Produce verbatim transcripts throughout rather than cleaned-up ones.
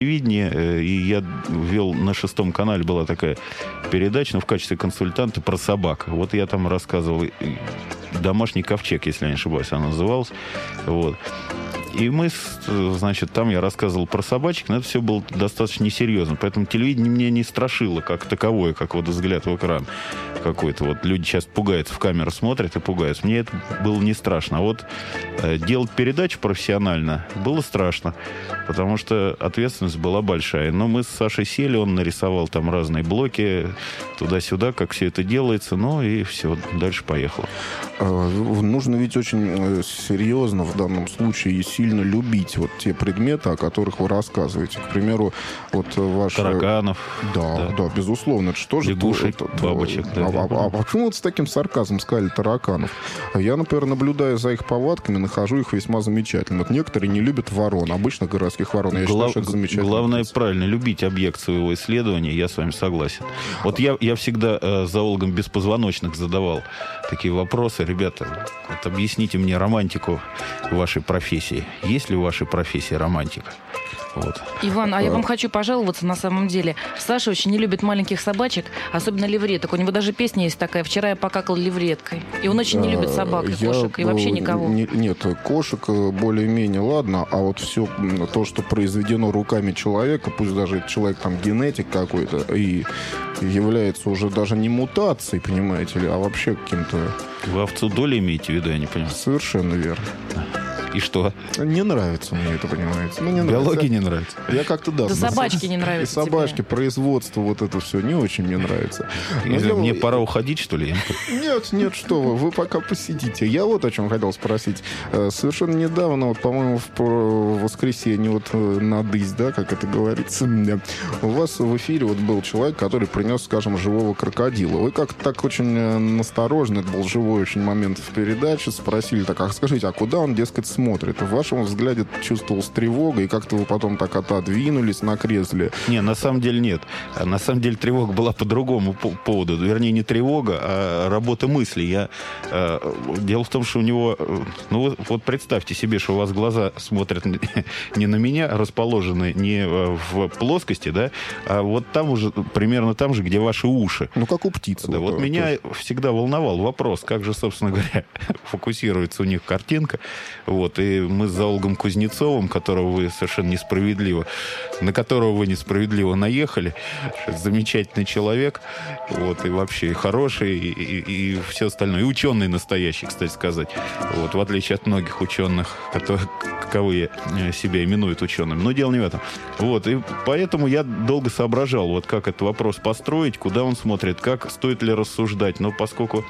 телевидение, и я вел на шестом канале, была такая передача, ну, в качестве консультанта про собак. Вот я там рассказывал «Домашний ковчег», если я не ошибаюсь, она называлась. Вот. И мы, значит, там я рассказывал про собачек, но это все было достаточно несерьезно. Поэтому телевидение меня не страшило как таковое, как вот взгляд в экран какой-то. Вот люди сейчас пугаются, в камеру смотрят и пугаются. Мне это было не страшно. А вот э, делать передачу профессионально было страшно, потому что ответственность была большая. Но мы с Сашей сели, он нарисовал там разные блоки, туда-сюда, как все это делается, ну и все, дальше поехало. Нужно ведь очень серьезно в данном случае и сильно любить вот те предметы, о которых вы рассказываете. К примеру, вот ваш... Тараканов. Да, да, да, безусловно. Это что же... Лягушек, это, бабочек. А, а, а, а почему вот с таким сарказмом сказали тараканов? Я, например, наблюдая за их повадками, нахожу их весьма замечательным. Вот некоторые не любят ворон, обычных городских ворон. Я Глав... считаю, что это замечательно. Главное, правильно, любить объект своего исследования, я с вами согласен. Вот я, я всегда э, зоологам беспозвоночных задавал такие вопросы. Ребята, вот объясните мне романтику вашей профессии. Есть ли в вашей профессии романтика? Вот. Иван, а я вам хочу пожаловаться на самом деле. Саша очень не любит маленьких собачек, особенно левреток. У него даже песня есть такая «Вчера я покакал левреткой». И он очень не любит собак и я, кошек, и вообще никого. Не, нет, кошек более-менее ладно, а вот все то, что произведено руками человека, пусть даже этот человек там генетик какой-то, и является уже даже не мутацией, понимаете ли, а вообще каким-то... Вы овцу доли имеете в виду, я не понимаю? Совершенно верно. И что? Не нравится мне это, понимаете. Мне не Биология нравится. не нравится? Я как-то, да. Да собачки не нравятся И собачки, тебе. производство, вот это все не очень мне нравится. Но Мне, дело... мне пора уходить, что ли? Нет, нет, что вы, вы пока посидите. Я вот о чем хотел спросить. Совершенно недавно, вот, по-моему, в воскресенье, вот на дысь, да, как это говорится, у вас в эфире вот был человек, который принес, скажем, живого крокодила. Вы как-то так очень насторожно, это был живой очень момент в передаче, спросили так, а скажите, а куда он, дескать, смотрит? В вашем взгляде чувствовалась тревога, и как-то вы потом так отодвинулись на кресле. Не, на самом деле нет. На самом деле тревога была по другому поводу. Вернее, не тревога, а работа мысли. Я... Дело в том, что у него... Ну, вот представьте себе, что у вас глаза смотрят не на меня, расположены не в плоскости, да, а вот там уже, примерно там же, где ваши уши. Ну, как у птицы. Да, вот, вот меня то... всегда волновал вопрос, как же, собственно говоря, фокусируется у них картинка. Вот, и мы с зоологом Кузнецовым, которого вы совершенно несправедливо, на которого вы несправедливо наехали, замечательный человек, вот, и вообще и хороший, и, и, и все остальное. И ученый настоящий, кстати сказать. Вот, в отличие от многих ученых, которые, каковые себя именуют учеными. Но дело не в этом. Вот, и поэтому я долго соображал, вот как этот вопрос построить, куда он смотрит, как, стоит ли рассуждать. Но поскольку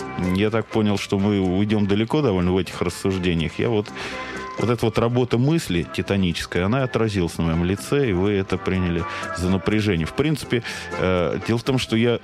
я так понял, что мы уйдем далеко довольно в этих рассуждениях, я вот Вот эта вот работа мысли титаническая, она отразилась на моем лице, и вы это приняли за напряжение. В принципе, э, дело в том, что я...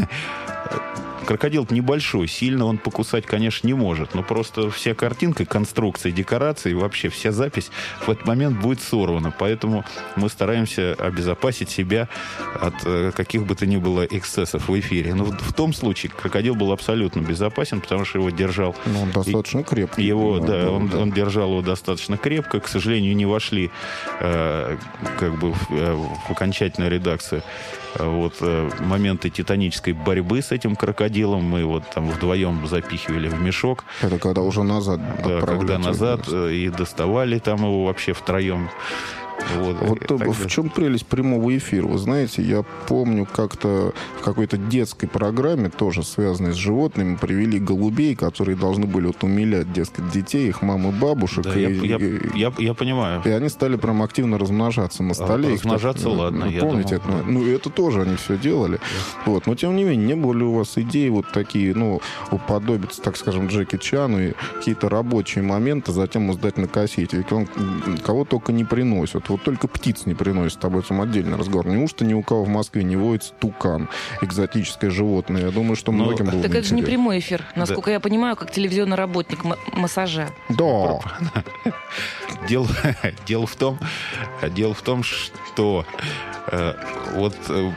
Крокодил небольшой, сильно он покусать, конечно, не может. Но просто вся картинка, конструкция, декорации, вообще вся запись в этот момент будет сорвана. Поэтому мы стараемся обезопасить себя от э, каких бы то ни было эксцессов в эфире. Но в, в том случае крокодил был абсолютно безопасен, потому что его держал... Но он достаточно крепкий. Его, да, да, да, он, да. он держал его достаточно крепко. К сожалению, не вошли э, как бы в, э, в окончательную редакцию вот, э, моменты титанической борьбы с этим крокодилом. Мы вот там вдвоем запихивали в мешок. Это когда уже назад Да, когда назад и доставали там его вообще втроем. Вот, вот в чем прелесть прямого эфира? Вы знаете, я помню, как-то в какой-то детской программе, тоже связанной с животными, привели голубей, которые должны были вот умилять, дескать, детей, их мам и бабушек. Да, и, я, и, я, я, я понимаю. И они стали прям активно размножаться на столе. Размножаться, их, ладно. Ну, я помните, думал, это, ну, это тоже они все делали. Да. Вот. Но, тем не менее, не было ли у вас идеи вот такие, ну, уподобиться, так скажем, Джеки Чану и какие-то рабочие моменты затем сдать на кассете? Ведь он кого только не приносит. Вот только птиц не приносит, об этом отдельный разговор. Неужто ни у кого в Москве не водится тукан, экзотическое животное? Я думаю, что многим было бы Так это же не интересно. прямой эфир, насколько Да. я понимаю, как телевизионный работник м- массажа. Да. Дело, дело, в том, дело в том, что э, вот э,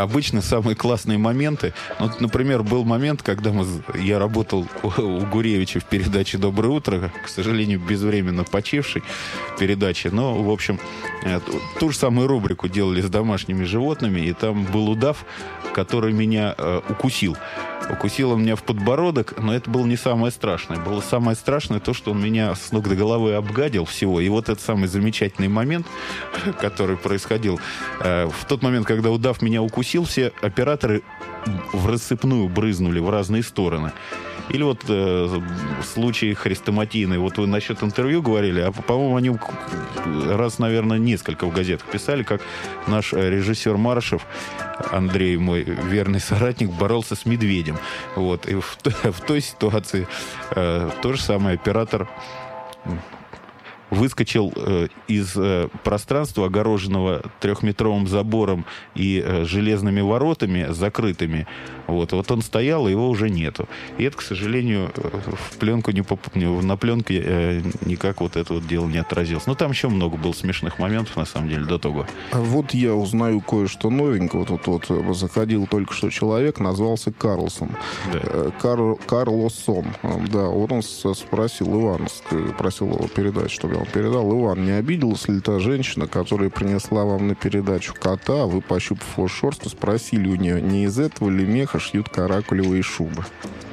обычно самые классные моменты. Вот, например, был момент, когда мы, я работал у Гуревича в передаче «Доброе утро», к сожалению, безвременно почившей передаче. Но, в общем, ту же самую рубрику делали с домашними животными, и там был удав, который меня э, укусил. Укусил он меня в подбородок, но это было не самое страшное. Было самое страшное то, что он меня с ног до головы обгадил всего. И вот этот самый замечательный момент, который происходил, э, в тот момент, когда удав меня укусил, все операторы в рассыпную брызнули в разные стороны. Или вот э, случай хрестоматийный. Вот вы насчет интервью говорили, а, по-моему, они раз, наверное, несколько в газетах писали, как наш режиссер Марышев, Андрей, мой верный соратник, боролся с медведем. Вот. И в, в той ситуации э, то же самое оператор выскочил э, из э, пространства, огороженного трехметровым забором и э, железными воротами закрытыми. Вот. Вот он стоял, и его уже нету. И это, к сожалению, в пленку не поп... на пленке э, никак вот это вот дело не отразилось. Но там еще много было смешных моментов, на самом деле, до того. А вот я узнаю кое-что новенькое. Вот, вот, вот заходил только что человек, назвался Карлсом. Да. Кар... Карлосом. Да, вот он спросил Ивана, просил его передать, чтобы я вам передал. Иван, не обиделась ли та женщина, которая принесла вам на передачу кота, а вы, пощупав его шерстку, спросили у нее, не из этого ли меха шьют каракулевые шубы?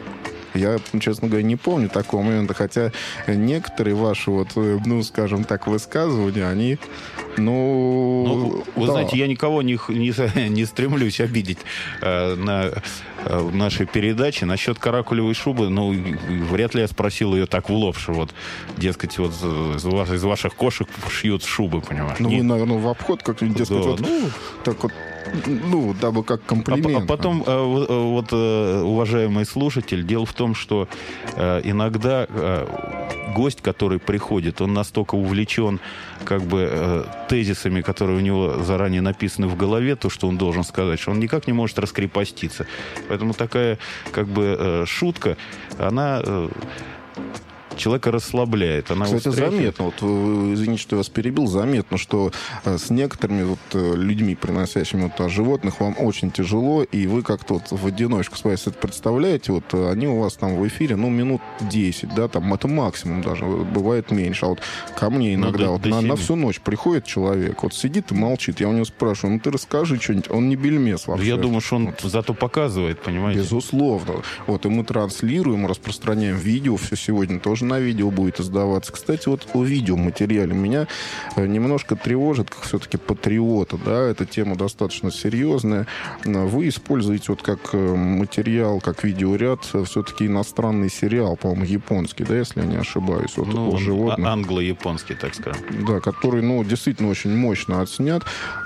Я, честно говоря, не помню такого момента, хотя некоторые ваши, вот, ну, скажем так, высказывания, они, ну... ну вы да. знаете, я никого не, не, не стремлюсь обидеть э, на э, нашей передаче. Насчет каракулевой шубы, ну, вряд ли я спросил ее так в лоб, что вот, дескать, вот из, из ваших кошек шьют шубы, понимаешь? Ну, Нет. вы, наверное, в обход как-нибудь, дескать, да, вот, ну... так вот, ну, дабы как комплимент. А, а потом, э, вот, э, уважаемый слушатель, дело в том, что э, иногда э, гость, который приходит, он настолько увлечен как бы э, тезисами, которые у него заранее написаны в голове, то, что он должен сказать, что он никак не может раскрепоститься. Поэтому такая как бы э, шутка, она... Э, человека расслабляет. Она Кстати, заметно, вот, извините, что я вас перебил, заметно, что с некоторыми вот людьми, приносящими вот о животных, вам очень тяжело, и вы как-то вот в одиночку это представляете, вот они у вас там в эфире, ну, минут десять, да, там, это максимум даже, бывает меньше. А вот ко мне иногда ну, да, вот на, на всю ночь приходит человек, вот сидит и молчит, я у него спрашиваю, ну, ты расскажи что-нибудь, он не бельмес вообще. Я думаю, что он вот зато показывает, понимаете? Безусловно. Вот, и мы транслируем, распространяем видео, все сегодня тоже на видео будет издаваться. Кстати, вот о видеоматериале меня немножко тревожит, как все-таки патриота, да, эта тема достаточно серьезная. Вы используете вот как материал, как видеоряд все-таки иностранный сериал, по-моему, японский, да, если я не ошибаюсь, вот ну, о животных. Англо-японский, так скажем. Да, который, ну, действительно очень мощно отснят.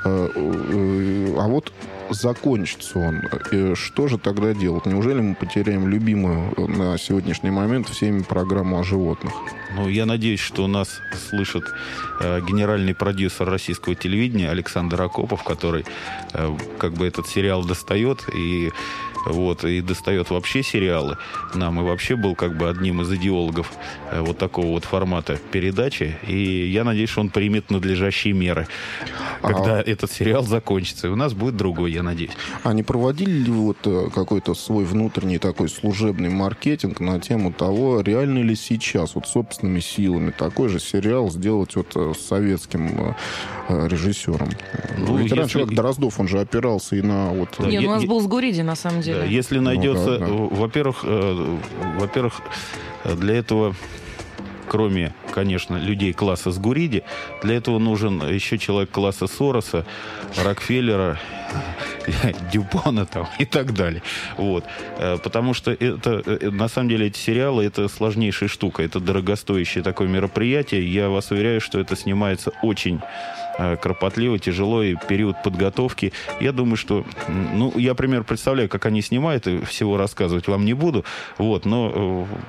А вот закончится он. Что же тогда делать? Неужели мы потеряем любимую на сегодняшний момент всеми программу о животных? Ну, я надеюсь, что нас слышит э, генеральный продюсер российского телевидения Александр Акопов, который э, как бы этот сериал достает и вот, и достает вообще сериалы нам, и вообще был как бы одним из идеологов э, вот такого вот формата передачи, и я надеюсь, что он примет надлежащие меры, когда а... этот сериал закончится, и у нас будет другой, я надеюсь. А не проводили ли вы вот какой-то свой внутренний такой служебный маркетинг на тему того, реально ли сейчас вот собственными силами такой же сериал сделать вот с советским э, режиссером? Ну, ведь если... раньше как Дроздов, он же опирался и на вот... Да, Нет, я, у нас я... был Сгуриди, на самом деле. Да, если найдется, ну, да, да. во-первых, э, во-первых, для этого, кроме, конечно, людей класса Сгуриди, для этого нужен еще человек класса Сороса, Рокфеллера, Дюпона там, и так далее. Вот. Потому что это, на самом деле, эти сериалы, это сложнейшая штука, это дорогостоящее такое мероприятие. Я вас уверяю, что это снимается очень кропотливо, тяжело, и период подготовки. Я думаю, что... Ну, я, например, представляю, как они снимают, и всего рассказывать вам не буду. Вот, но...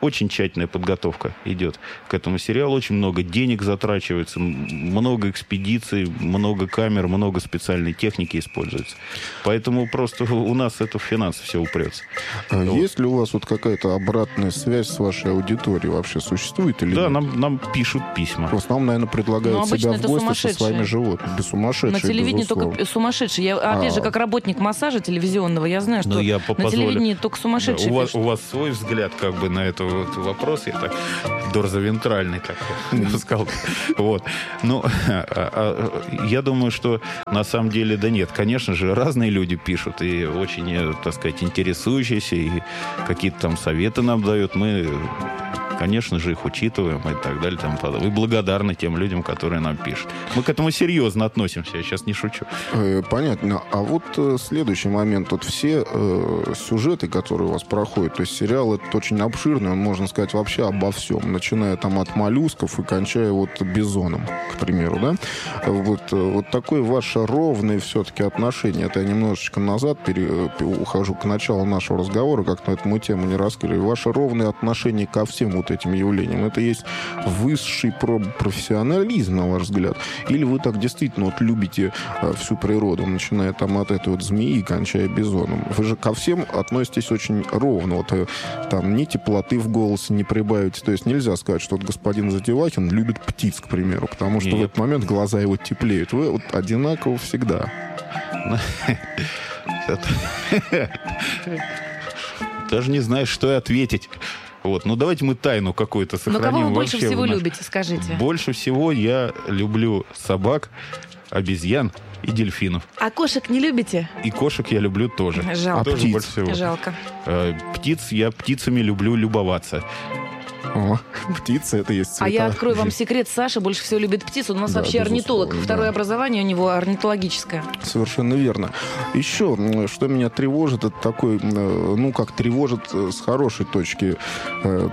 очень тщательная подготовка идет к этому сериалу. Очень много денег затрачивается, много экспедиций, много камер, много специальной техники используется. Поэтому просто у нас это в финансы все упрется. А вот. Есть ли у вас вот какая-то обратная связь с вашей аудиторией? Вообще существует или да, нет? нам, нам пишут письма. В основном, наверное, предлагают Ну, себя в это гости со своими животными. Да, сумасшедшие, на телевидении безусловно. только сумасшедшие. Я, опять А. же, как работник массажа телевизионного, я знаю, что Но я на позволю... телевидении только сумасшедшие Да, у, вас, пишут. у вас свой взгляд как бы на этот вот вопрос, я так дорзовентральный, как я сказал. Вот. Ну, я думаю, что на самом деле, да нет, конечно же, разные люди пишут, и очень, так сказать, интересующиеся, и какие-то там советы нам дают. Мы, конечно же, их учитываем и так далее. Там, и благодарны тем людям, которые нам пишут. Мы к этому серьезно относимся, я сейчас не шучу. Э, Понятно. А вот э, следующий момент. Вот все э, сюжеты, которые у вас проходят, то есть сериал этот очень обширный, он, можно сказать, вообще обо всем. Начиная там от моллюсков и кончая вот бизоном, к примеру, да? Вот, э, вот такое ваше ровное все-таки отношение. Это я немножечко назад пере, ухожу к началу нашего разговора, как на эту тему не раскрыли. Ваше ровное отношение ко всем вот этим явлениям. Это есть высший профессионализм, на ваш взгляд? Или вы так действительно вот любите э, всю природу, начиная там от этой вот змеи, кончая бизоном? Вы же ко всем относитесь очень ровно. Вот э, там ни теплоты в голосе не прибавите. То есть нельзя сказать, что вот господин Затевахин любит птиц, к примеру, потому что Нет. в этот момент глаза его теплеют. Вы вот одинаково всегда. Даже не знаешь, что и ответить. Вот. Ну, давайте мы тайну какую-то Но сохраним. кого вы больше вообще всего в наш- любите, скажите? Больше всего я люблю собак, обезьян и дельфинов. А кошек не любите? И кошек я люблю тоже. Жалко. Тоже птиц? больше всего. Жалко. Э, Птиц, я птицами люблю любоваться. О, птица, это есть цвета. А я открою вам секрет. Саша больше всего любит птиц. Он у нас Да, вообще орнитолог. безусловно, Второе да. образование у него орнитологическое. Совершенно верно. Еще, м, что меня тревожит, это такой, э, ну, как тревожит э, с хорошей точки э,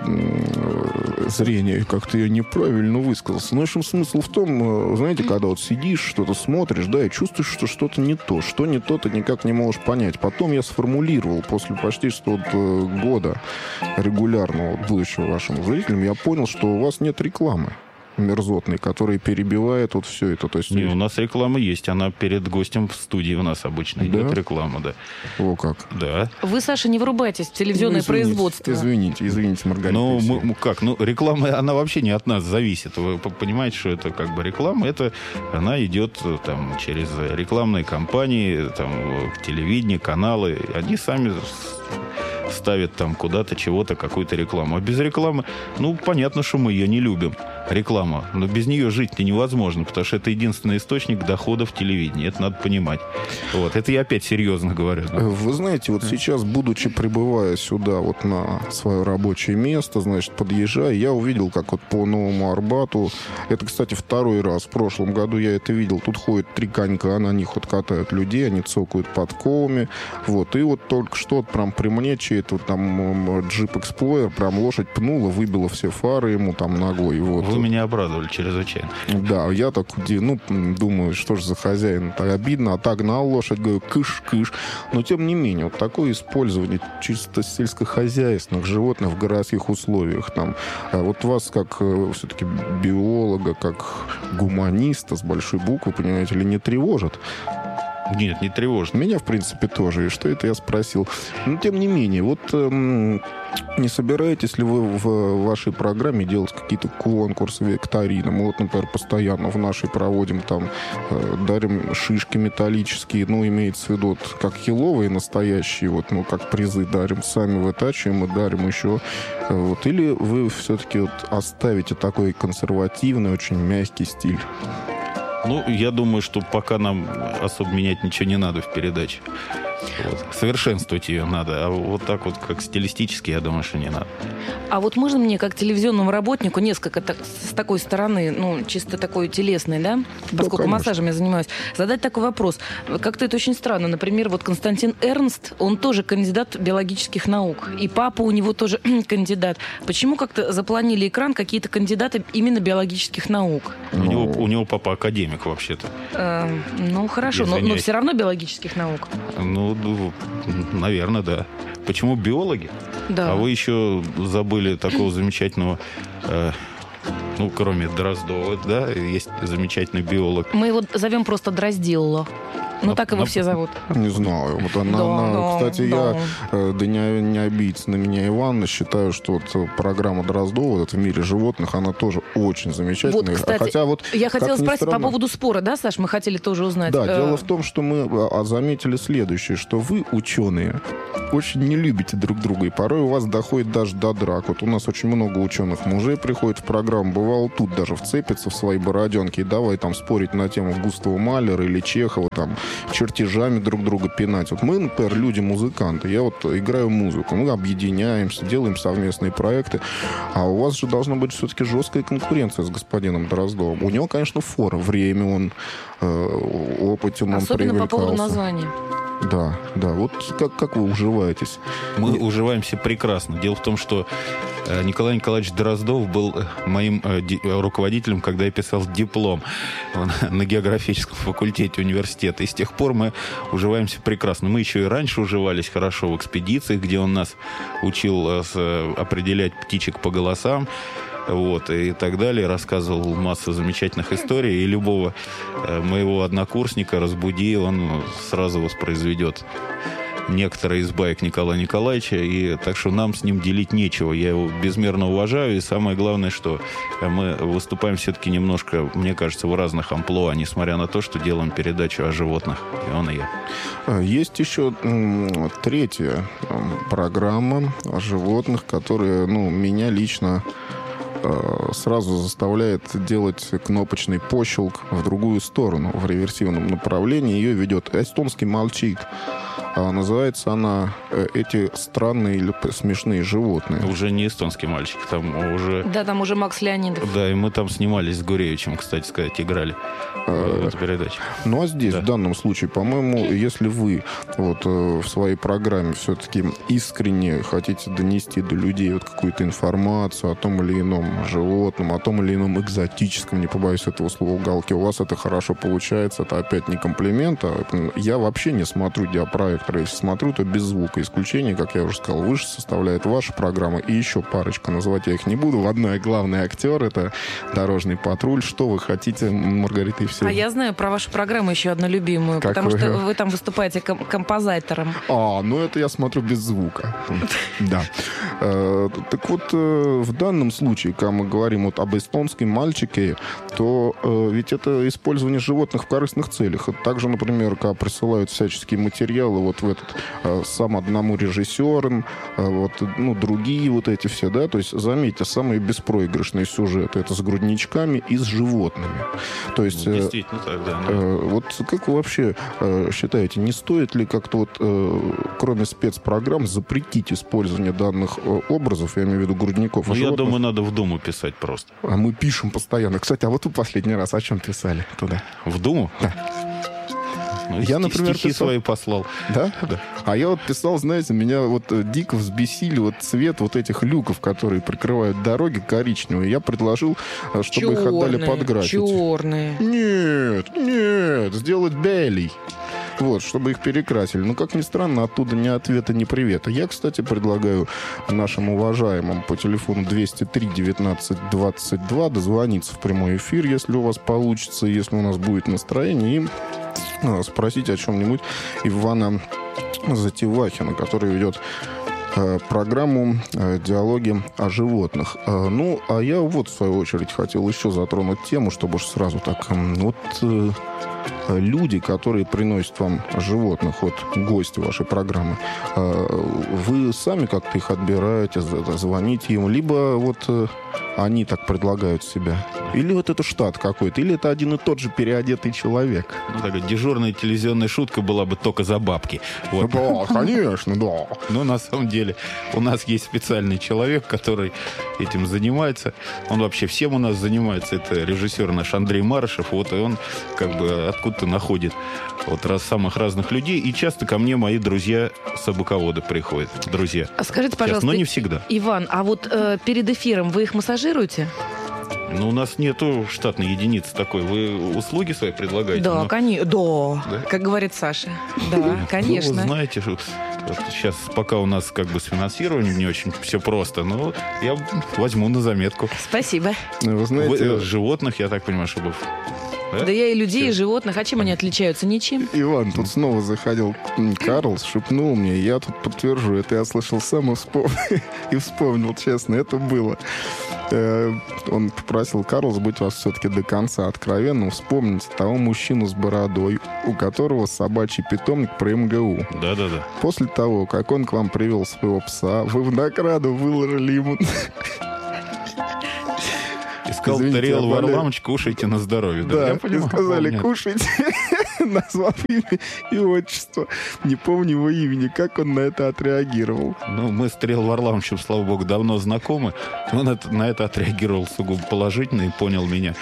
м, зрения, как-то я неправильно высказался. Но, в общем, смысл в том, э, знаете, когда вот сидишь, что-то смотришь, да, и чувствуешь, что что-то не то. Что не то, ты никак не можешь понять. Потом я сформулировал, после почти что вот, э, года регулярного, вот, будущего вашему зрителям, я понял, что у вас нет рекламы мерзотной, которая перебивает вот все это. То есть, Не, у нас реклама есть. Она перед гостем в студии у нас обычно идет Да? реклама, да. о как. Да. Вы, Саша, не врубайтесь в телевизионное Ну, извините, производство. Извините, извините, Маргарита. Ну, мы, Алексеевна. мы как? Ну, реклама, она вообще не от нас зависит. Вы п- понимаете, что это как бы реклама, это она идет э, там через рекламные кампании, там, э, телевидение, каналы. Они сами с- ставят там куда-то чего-то, какую-то рекламу. А без рекламы, ну, понятно, что мы ее не любим. Реклама. Но без нее жить-то невозможно, потому что это единственный источник дохода в телевидении. Это надо понимать. Вот. Это я опять серьезно говорю. да. Вы знаете, вот сейчас, будучи прибывая сюда вот на свое рабочее место, значит, подъезжая, я увидел, как вот по Новому Арбату, это, кстати, второй раз, в прошлом году я это видел, тут ходят три конька, на них вот катают людей, они цокают подковами, вот, и вот только что вот прям при мне чей-то вот там м, джип Explorer, прям лошадь пнула, выбила все фары ему там ногой, вот. Вы меня обрадовали чрезвычайно. Да, я так, уди- ну, м, думаю, что же за хозяин, так обидно, отогнал лошадь, говорю, кыш-кыш. Но, тем не менее, вот такое использование чисто сельскохозяйственных животных в городских условиях, там, а вот вас, как э, все-таки биолога, как гуманиста с большой буквы, понимаете ли, не тревожит? Нет, не тревожит. Меня, в принципе, тоже. И что это я спросил? Но, тем не менее, вот эм, не собираетесь ли вы в вашей программе делать какие-то конкурсы, викторины? Мы вот, например, постоянно в нашей проводим там, э, дарим шишки металлические, ну, имеется в виду, вот, как хиловые настоящие, вот, ну, как призы дарим, сами вытачиваем и дарим еще. Э, вот. Или вы все-таки вот оставите такой консервативный, очень мягкий стиль? Ну, я думаю, что пока нам особо менять ничего не надо в передаче. Вот. Совершенствовать ее надо. А вот так вот, как стилистически, я думаю, что не надо. А вот можно мне, как телевизионному работнику, несколько так, с такой стороны, ну, чисто такой телесной, да, поскольку конечно. массажем я занимаюсь, задать такой вопрос. Как-то это очень странно. Например, вот Константин Эрнст, он тоже кандидат биологических наук. И папа у него тоже кандидат. Почему как-то запланили экран какие-то кандидаты именно биологических наук? У, него, у него папа академик, вообще-то. Э, ну, хорошо, но, но Извиняюсь. все равно биологических наук. Ну, ну, наверное, да. Почему биологи? Да. А вы еще забыли такого замечательного... Э, ну, кроме Дроздова, да, есть замечательный биолог. Мы его зовем просто Дроздилло. Ну, Но, так его но... все зовут. Не знаю. Вот она, Да, она, да, кстати, да. я, э, да не, не обидится на меня Иван, считаю, что вот программа Дроздова вот в мире животных, она тоже очень замечательная. Вот, кстати, Хотя вот, я хотела как ни спросить странно, по поводу спора, да, Саш? Мы хотели тоже узнать. Да, Э, дело в том, что мы а, заметили следующее, что вы, ученые, очень не любите друг друга, и порой у вас доходит даже до драк. Вот у нас очень много ученых мужей приходит в программу, бывало тут даже вцепятся в свои бороденки и давай там спорить на тему Густава Малера или Чехова, там, чертежами друг друга пинать. Вот мы, например, люди-музыканты, я вот играю музыку, мы объединяемся, делаем совместные проекты, а у вас же должна быть все-таки жесткая конкуренция с господином Дроздовым. У него, конечно, фора, время он, э, опытен он Особенно по поводу привлекался. названия. Да, да. Вот как, как вы уживаетесь? Мы Не- уживаемся прекрасно. Дело в том, что э, Николай Николаевич Дроздов был э, моим э, ди- э, руководителем, когда я писал диплом он, на географическом факультете университета. И с тех пор мы уживаемся прекрасно. Мы еще и раньше уживались хорошо в экспедициях, где он нас учил э, с, э, определять птичек по голосам. Вот, и так далее. Рассказывал массу замечательных историй. И любого э, моего однокурсника разбуди, он сразу воспроизведет некоторые из баек Николая Николаевича. И так что нам с ним делить нечего. Я его безмерно уважаю. И самое главное, что мы выступаем все-таки немножко, мне кажется, в разных амплуа, несмотря на то, что делаем передачу о животных. И он, и я. Есть еще м, третья м, программа о животных, которая, ну, меня лично э, сразу заставляет делать кнопочный пощелк в другую сторону, в реверсивном направлении. Ее ведет эстонский мальчик. А называется она э, «Эти странные или п- смешные животные». Уже не эстонский мальчик, там уже... Да, там уже Макс Леонидов. Да, и мы там снимались с Гуревичем, кстати сказать, играли в эту передачу. Ну, а здесь, Да. в данном случае, по-моему, если вы вот э, в своей программе все-таки искренне хотите донести до людей вот какую-то информацию о том или ином животном, о том или ином экзотическом, не побоюсь этого слова, уголке, у вас это хорошо получается, это опять не комплимент, а я вообще не смотрю диапроектор. Если смотрю, то без звука. Исключение, как я уже сказал, выше составляет ваша программа и еще парочка. Называть я их не буду. В одной главный актер — это «Дорожный патруль». Что вы хотите, Маргарита Евсеевна? А я знаю про вашу программу еще одну любимую, потому Какую? что вы там выступаете ком- композитором. А, ну это я смотрю без звука. Да. Э, Так вот, э, в данном случае, когда мы говорим вот об эстонском мальчике, то э, ведь это использование животных в корыстных целях. Это также, например, когда присылают всяческие материалы вот в этот э, сам одному режиссерам, э, вот, ну, другие вот эти все, да, то есть, заметьте, самые беспроигрышные сюжеты — это с грудничками и с животными. То есть... э, Действительно так, да. Э, Вот как вы вообще э, считаете, не стоит ли как-то вот, э, кроме спецпрограмм, запретить использование данных э, образов, я имею в виду грудников и Ну, я животных? думаю, надо в Думу писать просто. А мы пишем постоянно. Кстати, а вот вы последний раз о чем писали туда? В Думу? Да. Ну, Я, ст- например, стихи писал- свои послал. Да? Да. А я вот писал, знаете, меня вот э, дико взбесили вот цвет вот этих люков, которые прикрывают дороги, коричневые. Я предложил, э, чтобы их отдали под граффити. черные. Нет, нет, сделать белей. Вот, чтобы их перекрасили. Но, как ни странно, оттуда ни ответа, ни привета. Я, кстати, предлагаю нашим уважаемым по телефону двести три девятнадцать двадцать два дозвониться в прямой эфир, если у вас получится, если у нас будет настроение, и э, спросить о чем-нибудь Ивана Затевахина, который ведет э, программу э, «Диалоги о животных». Э, ну, а я вот, в свою очередь, хотел еще затронуть тему, чтобы уж сразу так... э, вот... э, люди, которые приносят вам животных, вот гости вашей программы, э, вы сами как-то их отбираете, з- звоните им, либо вот э, они так предлагают себя? Или вот это штат какой-то, или это один и тот же переодетый человек? Ну, такая дежурная телевизионная шутка была бы только за бабки. Вот. Да, конечно, да. Но на самом деле у нас есть специальный человек, который этим занимается. Он вообще всем у нас занимается. Это режиссер наш Андрей Марышев. Вот и он как бы откуда-то находит вот раз самых разных людей. И часто ко мне мои друзья-собаководы приходят. Друзья. А скажите, Сейчас, пожалуйста, но не всегда. Иван, а вот э, перед эфиром вы их массажируете? Ну, у нас нету штатной единицы такой. Вы услуги свои предлагаете? Да, но... конечно. Да. Да, как говорит Саша. Да, конечно. Ну, вы знаете, что вот сейчас пока у нас как бы с финансированием не очень все просто, но я возьму на заметку. Спасибо. Вы знаете... Вы, животных, я так понимаю, чтобы... Да? да я и людей, и животных. А чем они отличаются? Ничем. Иван, тут снова заходил Карлс, шепнул мне, я тут подтвержу, это я слышал сам и вспомнил, и вспомнил, честно, это было. Он попросил Карлс быть вас все-таки до конца откровенным. Вспомните того мужчину с бородой, у которого собачий питомник при эм гэ у. Да-да-да. После того, как он к вам привел своего пса, вы в награду выложили ему... Искал тарелку Варламович, кушайте на здоровье. Да, да я понимаю, и сказали, помню. Кушайте, назвав имя и отчество. Не помню его имени, как он на это отреагировал. Ну, мы с Тарелом Варламовичем, слава богу, давно знакомы. Он это, на это отреагировал сугубо положительно и понял меня.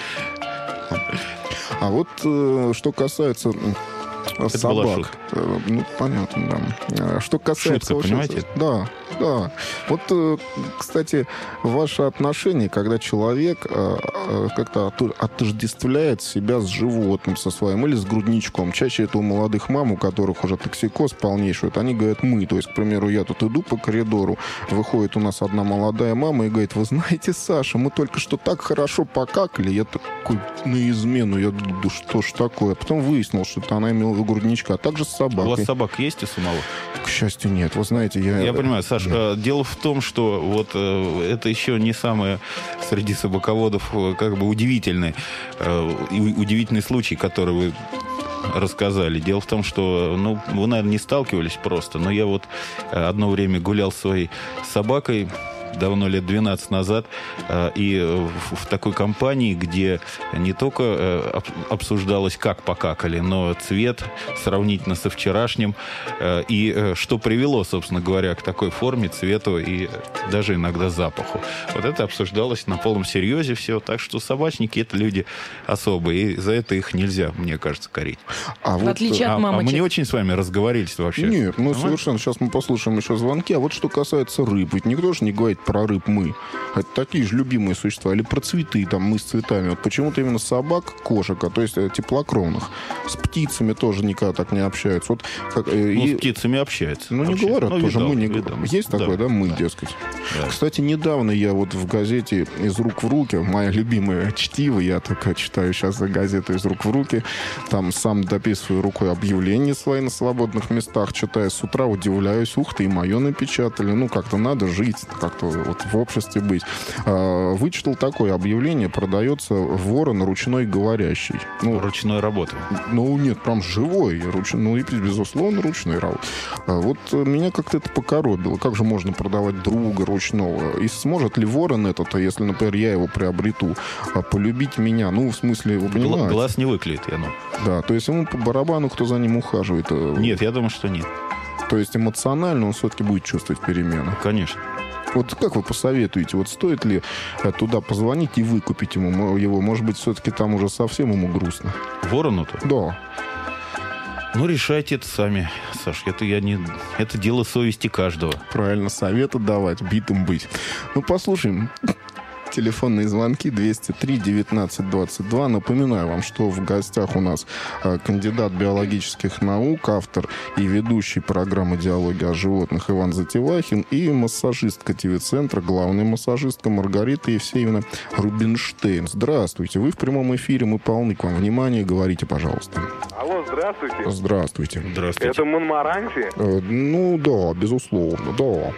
А вот что касается... Это собак. Ну, понятно, да. Что касается... Шутка, понимаете? Да, да. Вот, кстати, ваше отношение, когда человек как-то отождествляет себя с животным, со своим, или с грудничком. Чаще это у молодых мам, у которых уже токсикоз полнейший. Вот они говорят «мы». То есть, к примеру, я тут иду по коридору, выходит у нас одна молодая мама и говорит: вы знаете, Саша, мы только что так хорошо покакали. Я такой на измену. Я думаю, да что ж такое? Потом выяснил, что это она имела грудничка, а также с собакой. У вас собак есть у самого? К счастью, нет. Вы знаете, я... Я понимаю, Саш, да. Дело в том, что вот э, это еще не самое среди собаководов как бы удивительный, э, удивительный случай, который вы рассказали. Дело в том, что, ну, вы, наверное, не сталкивались просто, но я вот одно время гулял с своей собакой, давно, лет двенадцать назад, и в такой компании, где не только обсуждалось, как покакали, но цвет сравнительно со вчерашним, и что привело, собственно говоря, к такой форме, цвету и даже иногда запаху. Вот это обсуждалось на полном серьезе все, так что собачники — это люди особые, и за это их нельзя, мне кажется, корить. А в вот, отличие от а, мамочек. А мы не очень с вами разговорились вообще. Нет, ну совершенно. Сейчас мы послушаем еще звонки. А вот что касается рыб, ведь никто же не говорит про рыб мы. Это такие же любимые существа. Или про цветы, там, мы с цветами. Вот почему-то именно собак, кошек, а то есть теплокровных. С птицами тоже никогда так не общаются. Вот, как, ну, и... с птицами общаются. Ну, не общаются. говорят, ну, тоже видал, мы не видал. говорим. Есть такое, да, да мы, да. дескать. Да. Кстати, недавно я вот в газете «Из рук в руки», моя любимая чтиво, я только читаю сейчас газету «Из рук в руки», там сам дописываю рукой объявления свои на свободных местах, читаю с утра, удивляюсь, ух ты, и мое напечатали. Ну, как-то надо жить, как-то вот в обществе быть. А, вычитал такое объявление: продается ворон ручной говорящий. Ну, ручной работы. Ну, нет, прям живой. Руч... Ну, и, безусловно, ручной работы. А вот меня как-то это покоробило. Как же можно продавать друга ручного? И сможет ли ворон этот, если, например, я его приобрету, полюбить меня? Ну, в смысле, вы понимаете? Глаз не выклеит, я ну. Да, то есть ему по барабану, кто за ним ухаживает. Нет, я думаю, что нет. То есть эмоционально он все-таки будет чувствовать перемену? Конечно. Вот как вы посоветуете, вот стоит ли туда позвонить и выкупить ему его? Может быть, все-таки там уже совсем ему грустно? Ворону-то? Да. Ну, решайте это сами, Саш. Это, я не... это дело совести каждого. Правильно, советы давать, битым быть. Ну, послушаем. Телефонные звонки двести три девятнадцать двадцать два. Напоминаю вам, что в гостях у нас э, кандидат биологических наук, автор и ведущий программы «Диалоги о животных» Иван Затевахин и массажистка ТВ-центра, главная массажистка Маргарита Евсеевна Рубинштейн. Здравствуйте. Вы в прямом эфире, мы полны к вам внимания. Говорите, пожалуйста. Алло, здравствуйте. Здравствуйте. Здравствуйте. Это Монмаранси? Э, ну, да, безусловно, да.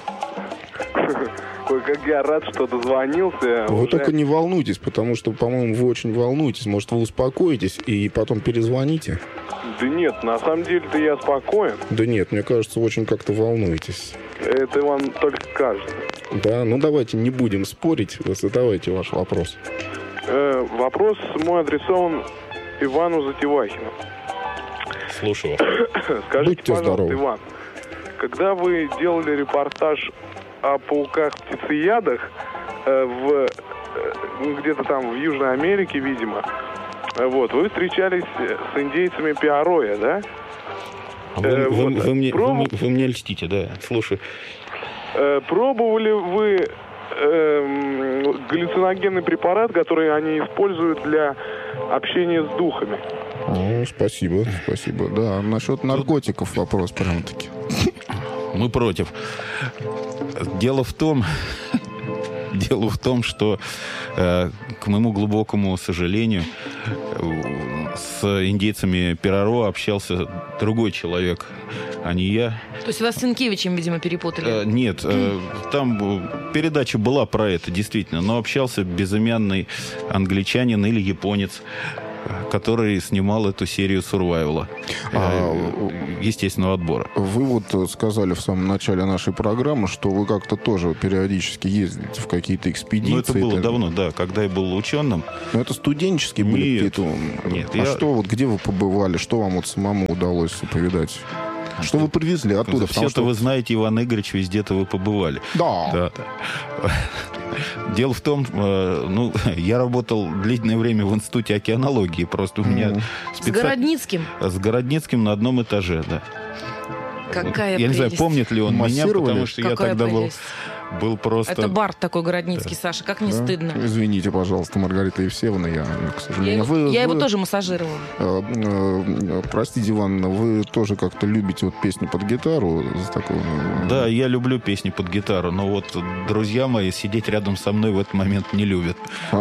Ой, как я рад, что дозвонился. Вы уже... только не волнуйтесь, потому что, по-моему, вы очень волнуетесь. Может, вы успокоитесь и потом перезвоните? Да нет, на самом деле-то я спокоен. Да нет, мне кажется, очень как-то волнуетесь. Это вам только кажется. Да, ну давайте не будем спорить. Задавайте ваш вопрос. Э, вопрос мой адресован Ивану Затевахину. Слушаю. Скажите, Будьте пожалуйста, здоровы. Иван, когда вы делали репортаж о пауках-птицеядах э, в, э, где-то там в Южной Америке, видимо, э, вот, вы встречались с индейцами Пиароя, да? Вы, э, вы, вот, вы, мне, проб... вы, вы мне льстите, да, слушай. Э, пробовали вы э, галлюциногенный препарат, который они используют для общения с духами. О, спасибо, спасибо. Да, насчет наркотиков вопрос прям-таки. Мы против. Дело в том, дело в том, что, э, к моему глубокому сожалению, э, с индейцами Пироро общался другой человек, а не я. То есть вас с Сенкевичем, видимо, перепутали? Э, нет, э, там передача была про это, действительно, но общался безымянный англичанин или японец, который снимал эту серию сурвайвала, А, естественного отбора. Вы вот сказали в самом начале нашей программы, что вы как-то тоже периодически ездите в какие-то экспедиции. Ну, это было так... давно, да, когда я был ученым. Но это студенческие были Нет, какие-то... нет, А я- что вот, где вы побывали, что вам вот самому удалось повидать? Что вы привезли оттуда? Потому Все-то что... вы знаете, Иван Игоревич, везде-то вы побывали. Да. Да. Дело в том, э, ну, я работал длительное время в Институте океанологии, просто у меня С специ- Городницким? с Городницким на одном этаже, да. Какая Я не знаю, прелесть. помнит ли он меня, Массировали? потому что я Какая тогда был, прелесть. был просто... Это Барт такой Городницкий, Саша, как не Да? стыдно. Извините, пожалуйста, Маргарита Евсеевна, я, к Я сожалению... его, Вы- я его вы- тоже массажировала. Э, э, Простите, Ивановна, вы тоже как-то любите вот песни под гитару? За такую, э, Да, я люблю песни под гитару, но вот друзья мои сидеть рядом со мной в этот момент не любят.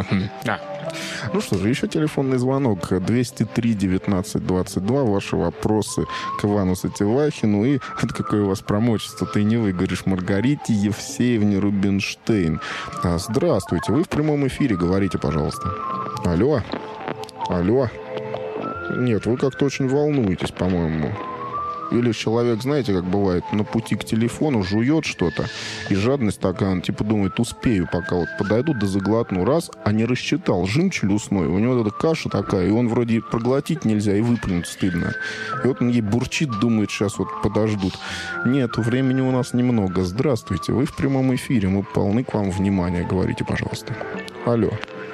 Ну что же, еще телефонный звонок. двести три девятнадцать двадцать два. Ваши вопросы к Ивану Сатевахину. И это какое у вас промочество? Ты не вы, говоришь, Маргарите Евсеевне Рубинштейн. А, Здравствуйте. Вы в прямом эфире. Говорите, пожалуйста. Алло. Алло. Нет, вы как-то очень волнуетесь, по-моему. Или человек, знаете, как бывает, на пути к телефону жует что-то, и жадность такая, он типа думает, успею, пока вот подойду да заглотну. Раз, а не рассчитал, жим челюстной, у него эта каша такая, и он вроде проглотить нельзя, и выплюнуть стыдно. И вот он ей бурчит, думает, сейчас вот подождут. Нет, времени у нас немного. Здравствуйте, вы в прямом эфире, мы полны к вам внимания. Говорите, пожалуйста. Алло.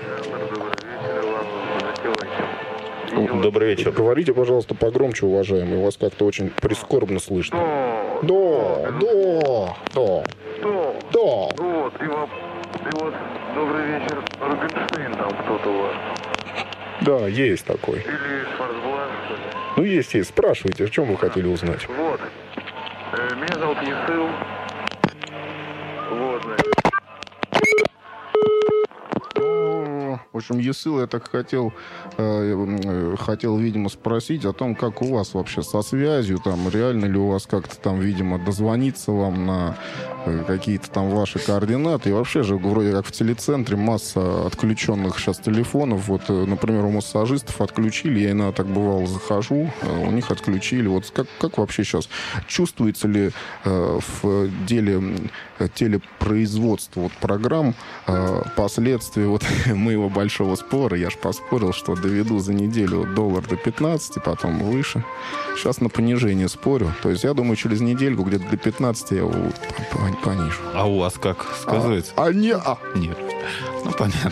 Добрый вечер. Говорите, пожалуйста, погромче, уважаемый. У вас как-то очень прискорбно слышно. Да, да, да, Что? да. Вот, и вот, и вот, добрый вечер, Рубинштейн там кто-то у вас. Да, есть такой. Или Шварцблат, что ли? Ну, есть, есть. Спрашивайте, о чем вы хотели узнать? Вот. Э, меня зовут Есыл. Вот, значит. В общем, Есыл, я так хотел, э, хотел, видимо, спросить о том, как у вас вообще со связью, там, реально ли у вас как-то там, видимо, дозвониться вам на э, какие-то там ваши координаты. И вообще же, вроде как в телецентре масса отключенных сейчас телефонов. Вот, э, например, у массажистов отключили, я иногда так бывало захожу, э, у них отключили. Вот как, как вообще сейчас? Чувствуется ли э, в деле э, телепроизводства вот, программ э, последствия вот моего большого спора? Я ж поспорил, что доведу за неделю доллар до пятнадцати, потом выше. Сейчас на понижение спорю. То есть я думаю, через недельку где-то до пятнадцати я его пон- понижу. А у вас как сказывается? А, а не... А. Нет. Ну, понятно.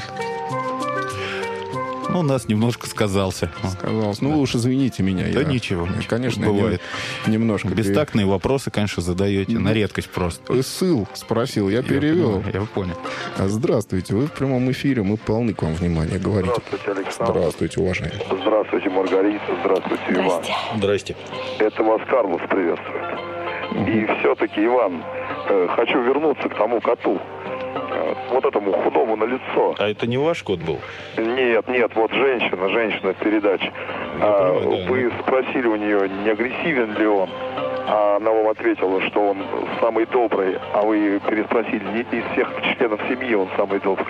Ну, у нас немножко сказался. Сказалось. Ну, вы уж извините меня. Да я, ничего, ничего. Конечно, Бывает. не- немножко... Бестактные вопросы, конечно, задаете. На редкость просто. Исыл спросил, я Я перевел. понимаю, Я понял. Здравствуйте, вы в прямом эфире, мы полны к вам внимания. Говорите. Здравствуйте, Александр. Здравствуйте, уважаемый. Здравствуйте, Маргарита. Здравствуйте, Иван. Здрасте. Здрасте. Это вас Карлос приветствует. И все-таки, Иван, э, хочу вернуться к тому коту. Э, вот этому худому на лицо. А это не ваш кот был? Нет, нет, вот женщина, женщина в передаче. А, понимаю, да, вы спросили у нее, не агрессивен ли он. А она вам ответила, что он самый добрый, а вы переспросили, не из всех членов семьи он самый добрый.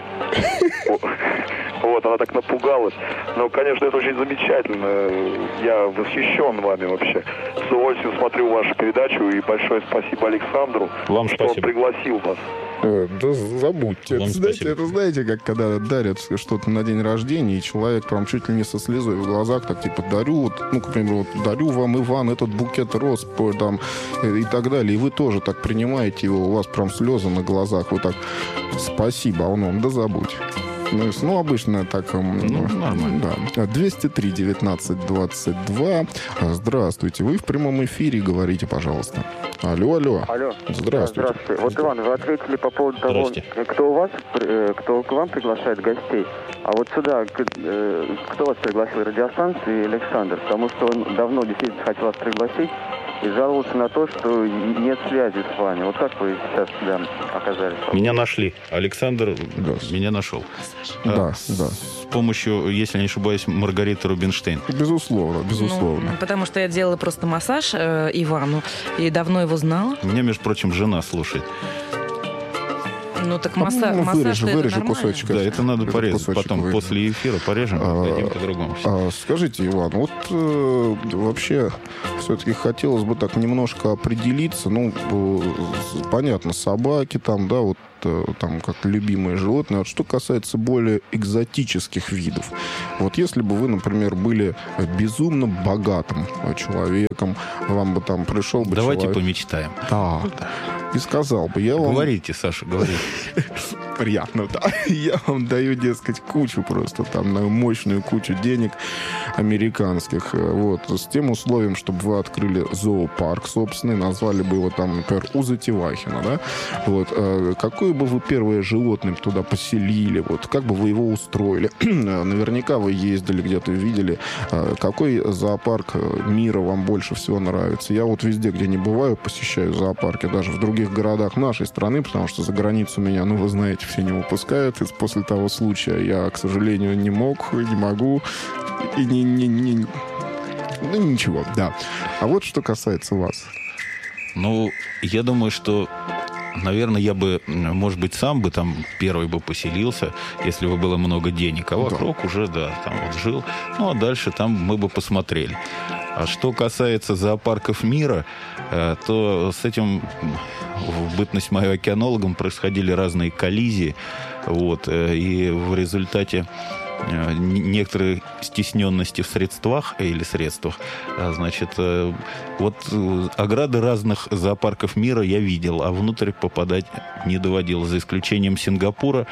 Вот, она так напугалась. Но, конечно, это очень замечательно. Я восхищен вами вообще. С удовольствием смотрю вашу передачу, и большое спасибо Александру, Вам что он спасибо. пригласил вас. Э, Да забудьте. Вам Это, знаете, спасибо. это знаете, как когда дарят что-то на день рождения, и человек прям чуть ли не со слезой в глазах, так типа дарю, вот, ну, к примеру, вот, дарю вам, Иван, этот букет роз, по- там, э, и так далее. И вы тоже так принимаете его, у вас прям слезы на глазах, вы так, спасибо, а он вам, да забудь. Ну, ну, обычно так... Ну, нормально. Да. двести три девятнадцать двадцать два. Здравствуйте. Вы в прямом эфире, говорите, пожалуйста. Алло, алло. Алло. Здравствуйте. Здравствуйте. Вот, Иван, вы ответили по поводу того, кто у вас, кто к вам приглашает гостей. А вот сюда, кто вас пригласил, радиостанции Александр? Потому что он давно действительно хотел вас пригласить и жаловался на то, что нет связи с вами. Вот как вы сейчас сюда оказались? Меня нашли. Александр да. меня нашел. Да, а, да. С помощью, если не ошибаюсь, Маргариты Рубинштейн. Безусловно, безусловно. Ну, потому что я делала просто массаж э, Ивану и давно его знала. Меня, между прочим, жена слушает. Ну так масса, ну, массаж вырежи, это вырежи нормально. кусочек. Да, это надо Этот порезать. Потом, вырежем. после эфира порежем, А, дадим по-другому. а, скажите, Иван, вот э, вообще все-таки хотелось бы так немножко определиться. Ну, э, понятно, собаки там, да, вот э, там как любимые животные. Вот что касается более экзотических видов. Вот если бы вы, например, были безумно богатым человеком, вам бы там пришел бы Давайте человек... помечтаем. Да. И сказал бы, я вам... Говорите, Саша, говорите. Приятно, да. Я вам даю, дескать, кучу просто, там, на мощную кучу денег американских. Вот. С тем условием, чтобы вы открыли зоопарк собственный, назвали бы его там, например, Уза Тевахина, да? Вот. Какое бы вы первое животное туда поселили? Вот. Как бы вы его устроили? Наверняка вы ездили где-то, видели. Какой зоопарк мира вам больше всего нравится? Я вот везде, где не бываю, посещаю зоопарки, даже в других городах нашей страны, потому что за границу меня, ну, вы знаете, все не выпускают. И после того случая я, к сожалению, не мог, не могу. И не, не, не... Ну, ничего, да. А вот что касается вас. Ну, я думаю, что, наверное, я бы, может быть, сам бы там первый бы поселился, если бы было много денег. А вокруг да. уже, да, там вот жил. Ну, а дальше там мы бы посмотрели. А что касается зоопарков мира, то с этим в бытность мою океанологом происходили разные коллизии. Вот, и в результате некоторые стесненности в средствах или средствах, значит, вот ограды разных зоопарков мира я видел, а внутрь попадать не доводилось, за исключением Сингапура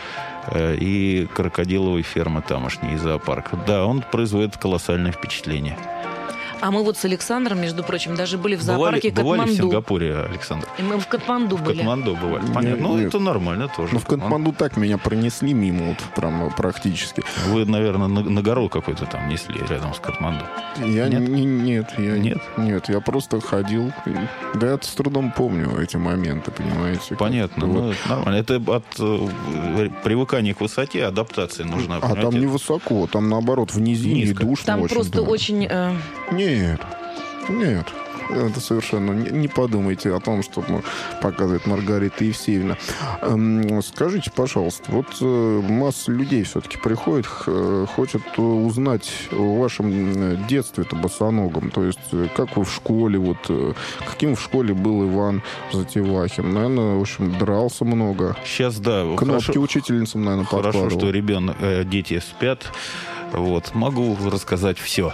и крокодиловой фермы тамошней зоопарка. Да, он производит колоссальное впечатление. А мы вот с Александром, между прочим, даже были в бывали, зоопарке Катманду. Бывали в Сингапуре, Александр? И мы в Катманду в были. В Катманду бывали. Понятно. Нет, ну, нет. это нормально тоже. Ну, в Катманду Он... так меня пронесли мимо, вот, прям практически. Вы, наверное, на, на гору какой-то там несли рядом с Катманду. Я нет? Не, нет, я нет? Нет, я просто ходил. И... Да я с трудом помню эти моменты, понимаете. Понятно. Вот. Ну, это нормально. Это от э, привыкания к высоте, адаптации нужна. А там не высоко, там наоборот в низине низко. Душно там очень. просто Да. очень... Э... Нет. Нет, это совершенно... Не, не подумайте о том, что показывает Маргарита Евсеевна. Эм, скажите, пожалуйста, вот э, масса людей все-таки приходит, э, хочет узнать о вашем детстве-то босоногом. То есть, как вы в школе, вот, э, каким в школе был Иван Затевахин? Наверное, в общем, дрался много. Сейчас, да. Кнопки хорошо, учительницам, наверное, подкладывал. Хорошо, что ребенок, э, дети спят. Вот, могу рассказать все.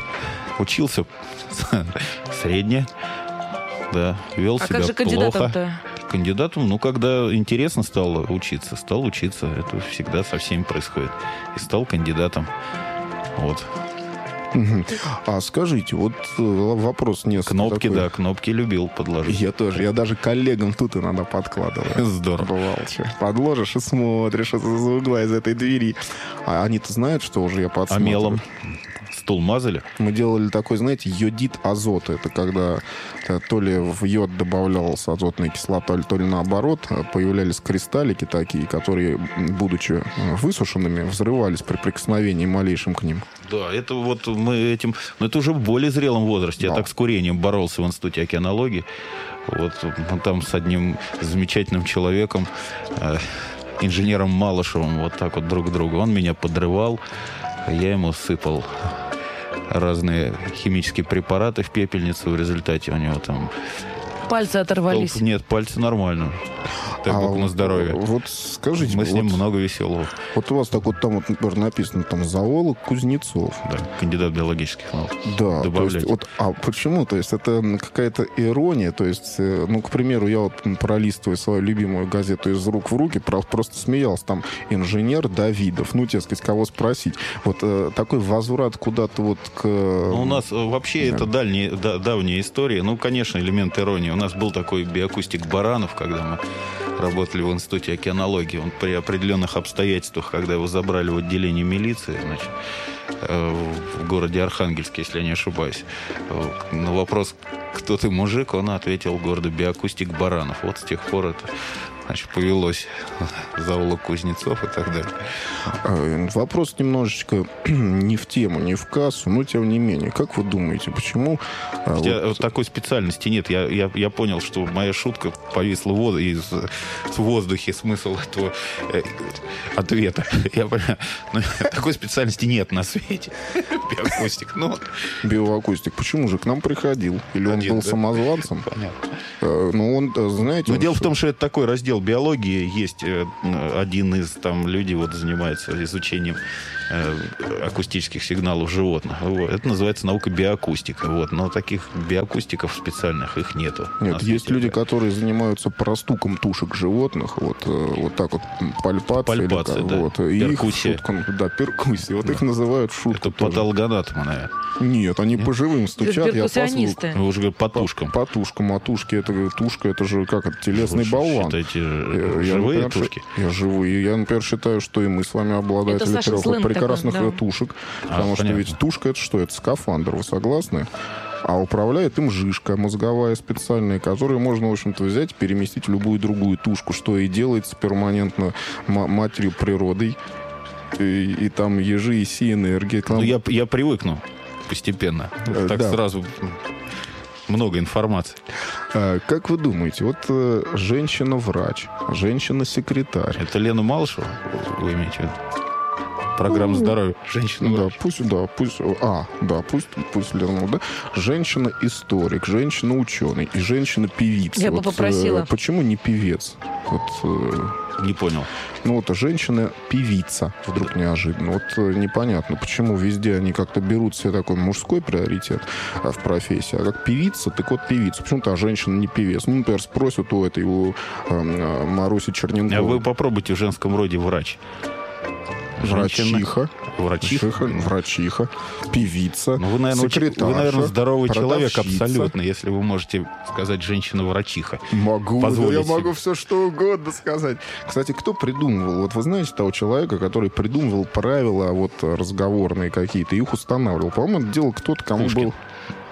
Учился средне, да, вел а себя как же плохо. Кандидатом-то? Кандидатом, ну, когда интересно стало учиться, стал учиться. Это всегда со всеми происходит. И стал кандидатом. Вот. А скажите, вот вопрос несколько Кнопки, такой. да, кнопки любил подложить. Я тоже. Я даже коллегам тут иногда подкладываю. Здорово. Бывало, что. Подложишь и смотришь из угла, из этой двери. А они-то знают, что уже я А подсматриваю. мелом стул мазали? Мы делали такой, знаете, йодид азота. Это когда то ли в йод добавлялась азотная кислота, то ли наоборот, появлялись кристаллики такие, которые, будучи высушенными, взрывались при прикосновении малейшим к ним. Да, это вот мы этим... Но это уже в более зрелом возрасте. Да. Я так с курением боролся в институте океанологии. Вот мы там с одним замечательным человеком, э, инженером Малышевым, вот так вот друг к другу. Он меня подрывал, я ему сыпал разные химические препараты в пепельницу. В результате у него там пальцы оторвались? Толп... Нет, пальцы нормально. Так а, на здоровье. Вот скажите, мы с ним вот, много веселого. Вот у вас так вот там, вот, например, написано там зоолог Кузнецов. Да, кандидат биологических наук. Да, то есть, вот, а почему? То есть это какая-то ирония, то есть, ну, к примеру, я вот пролистываю свою любимую газету «Из рук в руки», просто смеялся, там инженер Давидов, ну, тебе сказать, кого спросить. Вот э, такой возврат куда-то вот к... Ну, у нас вообще да. это дальняя, да, давняя история. Ну, конечно, элемент иронии. У нас был такой биоакустик Баранов, когда мы работали в Институте океанологии. Он при определенных обстоятельствах, когда его забрали в отделение милиции, значит, в городе Архангельске, если я не ошибаюсь, на вопрос, кто ты, мужик, он ответил гордо: биоакустик Баранов. Вот с тех пор это, значит, повелось зоолог Кузнецов и так далее. Вопрос немножечко не в тему, не в кассу, но тем не менее. Как вы думаете, почему... Хотя вот... такой специальности нет. Я, я, я понял, что моя шутка повисла в, из, в воздухе, смысл этого э, ответа. Я понимаю. Но такой специальности нет на свете. Биоакустик. Ну... Биоакустик. Почему же к нам приходил? Или он Один, был да? самозванцем? Понятно. Ну, он, знаете... Но он дело что... в том, что это такой раздел биологии. Есть один из там людей, вот, занимается изучением э, акустических сигналов животных. Вот. Это называется наука биоакустика. Вот. Но таких биоакустиков специальных их нету. Нет, есть люди, которые занимаются простуком тушек животных. Вот, вот так вот, пальпация. Пальпация, или, да. Вот, перкуссия. И их шуткам, да, перкуссия. Вот да. их называют шуткой. Это патологоанатомы, наверное. Нет, они Нет? по живым стучат. Я перкуссионисты. Вы уже говорите, по тушкам. По, по тушкам. А тушки, это тушка, это же как это, телесный Вы болван. Считаете, я, живые я, например, тушки? Я живые. Я, например, считаю, что и мы с вами обладатели трех прекрасных такой, да. тушек. А, потому понятно. Что ведь тушка — это что? Это скафандр. Вы согласны? А управляет им жижка мозговая специальная, которую можно, в общем-то, взять и переместить в любую другую тушку, что и делается перманентно матерью природой. И, и там ежи, и си, энергия. Ну, я, я привыкну постепенно. Э, так да. сразу много информации. А, как вы думаете, вот э, женщина-врач, женщина-секретарь. Это Лена Малышева, вы имеете в виду? Программа здоровья. Женщина. Да, пусть, да, пусть. А, да, пусть, пусть Лена, да. Женщина-историк, женщина-ученый и женщина-певица. Я вот, бы попросила. Э, почему не певец? Вот, э, не понял. Ну, вот женщина-певица вдруг неожиданно. Вот э, непонятно, почему везде они как-то берут себе такой мужской приоритет а, в профессии. А как певица, так вот певица. Почему-то а женщина не певец. Ну, например, спросят у этой, у э, Маруси Черненковой. А вы попробуйте в женском роде врач. Врачиха, врачиха, врачиха, певица, ну, вы, наверное, секретарша, вы, наверное, здоровый продавщица. Человек абсолютно, если вы можете сказать женщина-врачиха. Могу, Позволить я себе. могу все что угодно сказать. Кстати, кто придумывал? Вот вы знаете того человека, который придумывал правила вот разговорные какие-то, и их устанавливал. По-моему, это делал кто-то, кому Пушкин. был...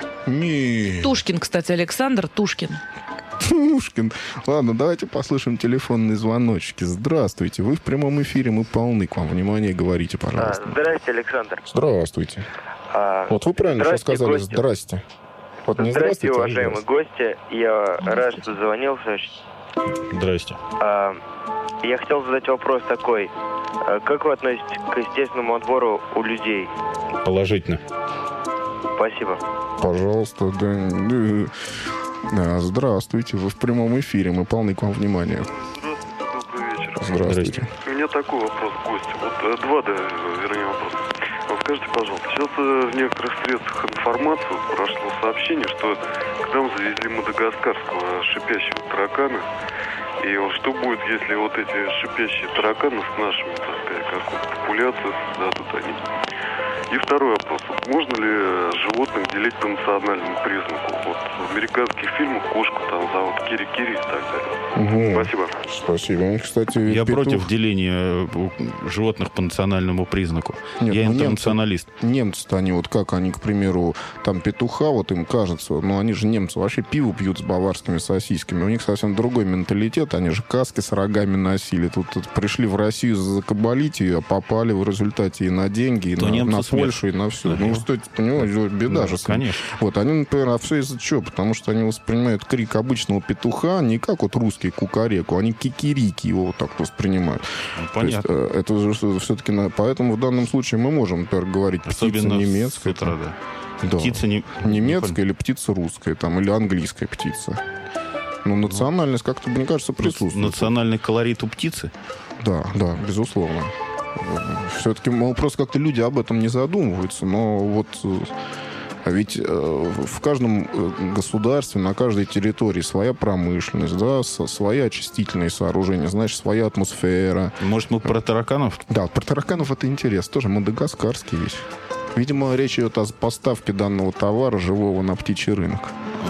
Не. Тушкин, кстати, Александр Тушкин. Тушкин. Ладно, давайте послушаем телефонные звоночки. Здравствуйте. Вы в прямом эфире, мы полны к вам. Внимание, говорите, пожалуйста. А, здрасте, Александр. Здравствуйте. А, вот вы правильно сейчас сказали гости. «здрасте». Вот не здрасте, здравствуйте, уважаемые а гости. Я рад, что звонился. Здрасте. А, я хотел задать вопрос такой. А, как вы относитесь к естественному отбору у людей? Положительно. Спасибо. Пожалуйста, да. Да, здравствуйте, вы в прямом эфире, мы полны к вам внимания. Здравствуйте, добрый вечер. Здравствуйте. У меня такой вопрос к гостю. Вот э, два, да, вернее, вопроса. Вот скажите, пожалуйста, сейчас э, в некоторых средствах информации прошло сообщение, что к нам завезли мадагаскарского шипящего таракана. И вот что будет, если вот эти шипящие тараканы с нашими, так сказать, какую-то популяцию создадут они? И второй вопрос. Можно ли животных делить по национальному признаку? Вот в американских фильмах кошку там зовут Кири-Кири и так далее. Угу. Спасибо. Спасибо. Кстати, я петух... против деления животных по национальному признаку. Нет, я ну, интернационалист. Немцы, немцы-то они вот как, они, к примеру, там петуха, вот им кажется, но они же немцы вообще пиво пьют с баварскими сосисками. У них совсем другой менталитет. Они же каски с рогами носили. Тут, тут пришли в Россию закабалить ее, а попали в результате и на деньги, и на, на Польшу, и на все. Да, ну, что это, понимаете, беда да, же. Конечно. Вот, они, например, а все из-за чего? Потому что они воспринимают крик обычного петуха не как вот русский кукареку, они кикирики его вот так воспринимают. Ну, понятно. То есть, это же все-таки... Поэтому в данном случае мы можем, например, говорить особенно птица немецкая. Утра, да. Да. Птица не... немецкая или птица русская, там, или английская птица. Ну, национальность как-то, мне кажется, присутствует. Национальный колорит у птицы? Да, да, безусловно. Все-таки, мол, просто как-то люди об этом не задумываются, но вот... А ведь э, в каждом государстве, на каждой территории своя промышленность, да, со, свои очистительные сооружения, значит, своя атмосфера. Может, мы про тараканов? Да, про тараканов это интересно. Тоже мадагаскарский вещь. Видимо, речь идет о поставке данного товара живого на птичий рынок.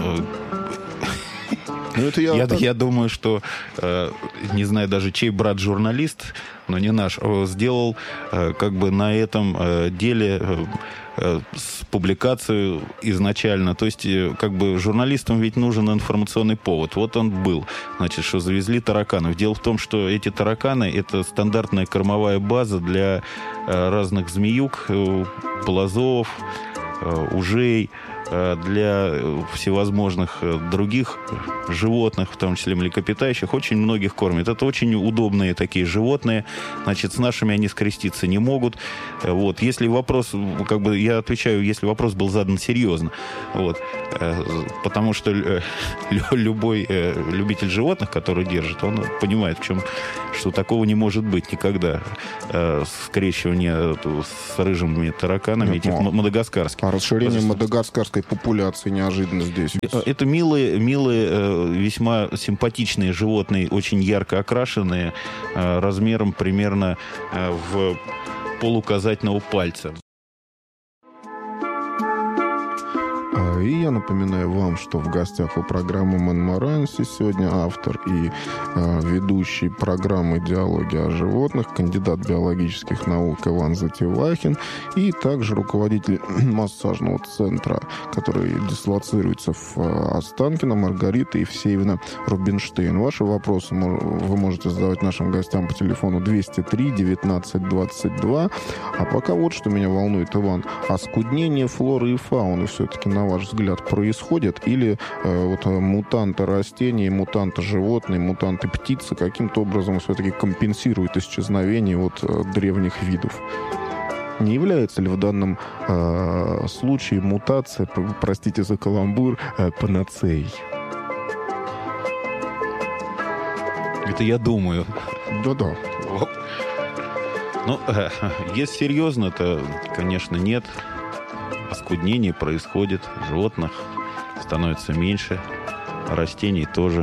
Ну, это я, я, так... я думаю, что, э, не знаю даже, чей брат журналист, но не наш, сделал э, как бы на этом э, деле э, э, с публикацию изначально. То есть, э, как бы журналистам ведь нужен информационный повод. Вот он был. Значит, что завезли тараканов. Дело в том, что эти тараканы — это стандартная кормовая база для э, разных змеюк, э, полозов, э, ужей, для всевозможных других животных, в том числе млекопитающих, очень многих кормят. Это очень удобные такие животные. Значит, с нашими они скреститься не могут. Вот. Если вопрос, как бы я отвечаю, если вопрос был задан серьезно. Вот. Потому что любой любитель животных, который держит, он понимает, в чем, что такого не может быть никогда. Скрещивание с рыжими тараканами, этих мадагаскарских. А расширение мадагаскарской популяции неожиданно здесь. Это милые, милые, весьма симпатичные животные, очень ярко окрашенные, размером примерно в полуказательного пальца. И я напоминаю вам, что в гостях у программы «Монморанси» сегодня автор и э, ведущий программы «Диалоги о животных», кандидат биологических наук Иван Затевахин и также руководитель массажного центра, который дислоцируется в э, Останкино, Маргарита Евсеевна Рубинштейн. Ваши вопросы вы можете задавать нашим гостям по телефону двести три девятнадцать двадцать два. А пока вот что меня волнует, Иван. Оскуднение флоры и фауны все-таки, на ваш взгляд, происходит? Или э, вот мутанты растений, мутанты животные, мутанты птицы каким-то образом все-таки компенсируют исчезновение вот, э, древних видов? Не является ли в данном э, случае мутация, простите за каламбур, э, панацеей? Это я думаю. Да-да. Ну, э, если серьезно, то, конечно, нет. Оскуднение происходит, животных становится меньше, растений тоже.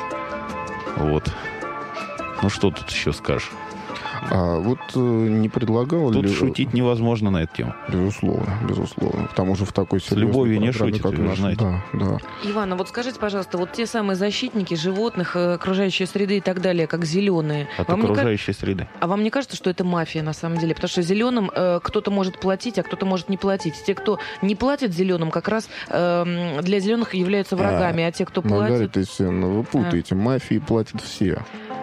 Вот. Ну, что тут еще скажешь? А вот э, не предлагал Тут ли... Тут шутить невозможно на эту тему. Безусловно, безусловно. К тому же в такой серьезной С любовью не шутит, как вы наш... знаете. Да, да. Иван, а вот скажите, пожалуйста, вот те самые защитники животных, окружающей среды и так далее, как зеленые... От вам окружающей не... среды. А вам не кажется, что это мафия на самом деле? Потому что зеленым э, кто-то может платить, а кто-то может не платить. Те, кто не платит зеленым, как раз э, для зеленых являются врагами, а, а те, кто платит... Маргарита Евсеевна, вы путаете. А. Мафии платят все.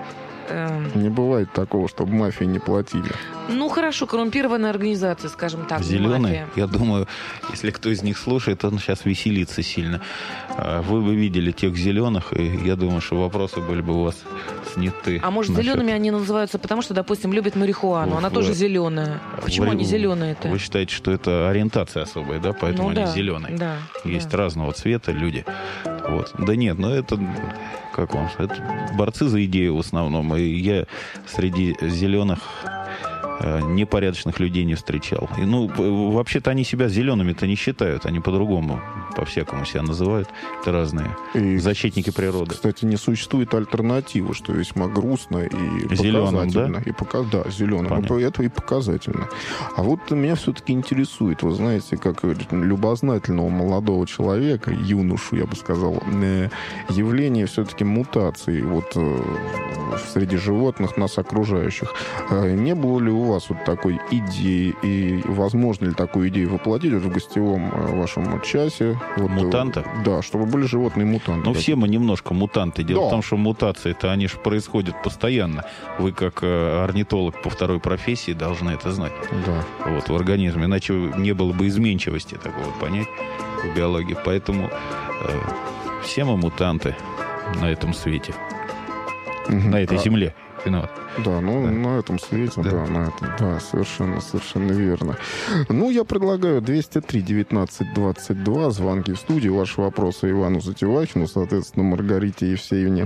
Не бывает такого, чтобы мафии не платили. Ну, хорошо, коррумпированная организация, скажем так. Зеленые, я думаю, если кто из них слушает, он сейчас веселится сильно. Вы бы видели тех зеленых, и я думаю, что вопросы были бы у вас сняты. А может, насчет... зелеными они называются, потому что, допустим, любят марихуану, она вы... тоже зеленая. Почему вы... они зеленые-то? Вы считаете, что это ориентация особая, да? Поэтому ну, они да, зеленые. Да, Есть да. разного цвета люди. Вот. Да нет, ну это... Как вам? Это борцы за идею в основном. И я среди зеленых э, непорядочных людей не встречал. И, ну, вообще-то они себя зелеными-то не считают. Они по-другому, по-всякому себя называют. Это разные и, защитники природы. Кстати, не существует альтернативы, что весьма грустно и зеленым, показательно. да? И пока, да, зеленым. Понятно. Это и показательно. А вот меня все-таки интересует, вы знаете, как любознательного молодого человека, юношу, я бы сказал, явление все-таки мутаций вот, среди животных, нас окружающих. Не было ли у вас вот такой идеи, и возможно ли такую идею воплотить вот в гостевом вашем часе? Вот, Мутанта? Да, чтобы были животные-мутанты. Ну, все мы немножко мутанты. Дело да. в том, что мутации-то, они же происходят постоянно. Вы, как орнитолог по второй профессии, должны это знать. Да. Вот, в организме. Иначе не было бы изменчивости такого понять в биологии. Поэтому э, все мы мутанты на этом свете. На этой а, земле. виноват. Да, ну, да. на этом свете, да, да, на этом, да, совершенно, совершенно верно. Ну, я предлагаю двести три девятнадцать двадцать два, звонки в студию, ваши вопросы Ивану Затевахину, соответственно, Маргарите Евсеевне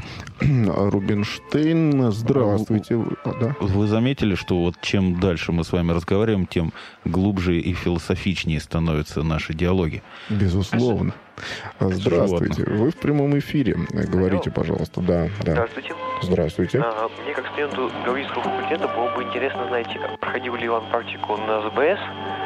Рубинштейн. Здравствуйте. А, да? Вы заметили, что вот чем дальше мы с вами разговариваем, тем глубже и философичнее становятся наши диалоги? Безусловно. Здравствуйте. Животных. Вы в прямом эфире. Говорите, пожалуйста. Да, да. Здравствуйте. Здравствуйте. А, мне, как студенту биологического факультета, было бы интересно, знаете, проходил ли он практику на ЗБС,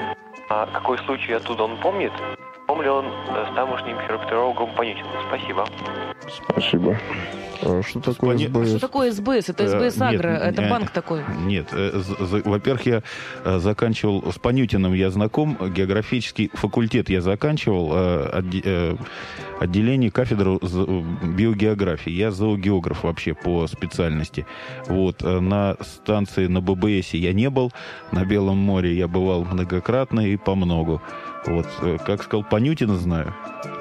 а какой случай оттуда он помнит, помнит ли он с тамошним хироптерологом Панютиным. Спасибо. Спасибо. А что такое Пани... СБС? Что такое СБС? Это СБС Агро, Нет, это э, банк такой. Нет, э, за- во-первых, я э, заканчивал, с Панютиным я знаком, географический факультет я заканчивал, э, отде- э, отделение кафедры з- биогеографии. Я зоогеограф вообще по специальности. Вот, э, на станции на ББСе я не был, на Белом море я бывал многократно и по многу. Вот, э, как сказал, Панютина знаю.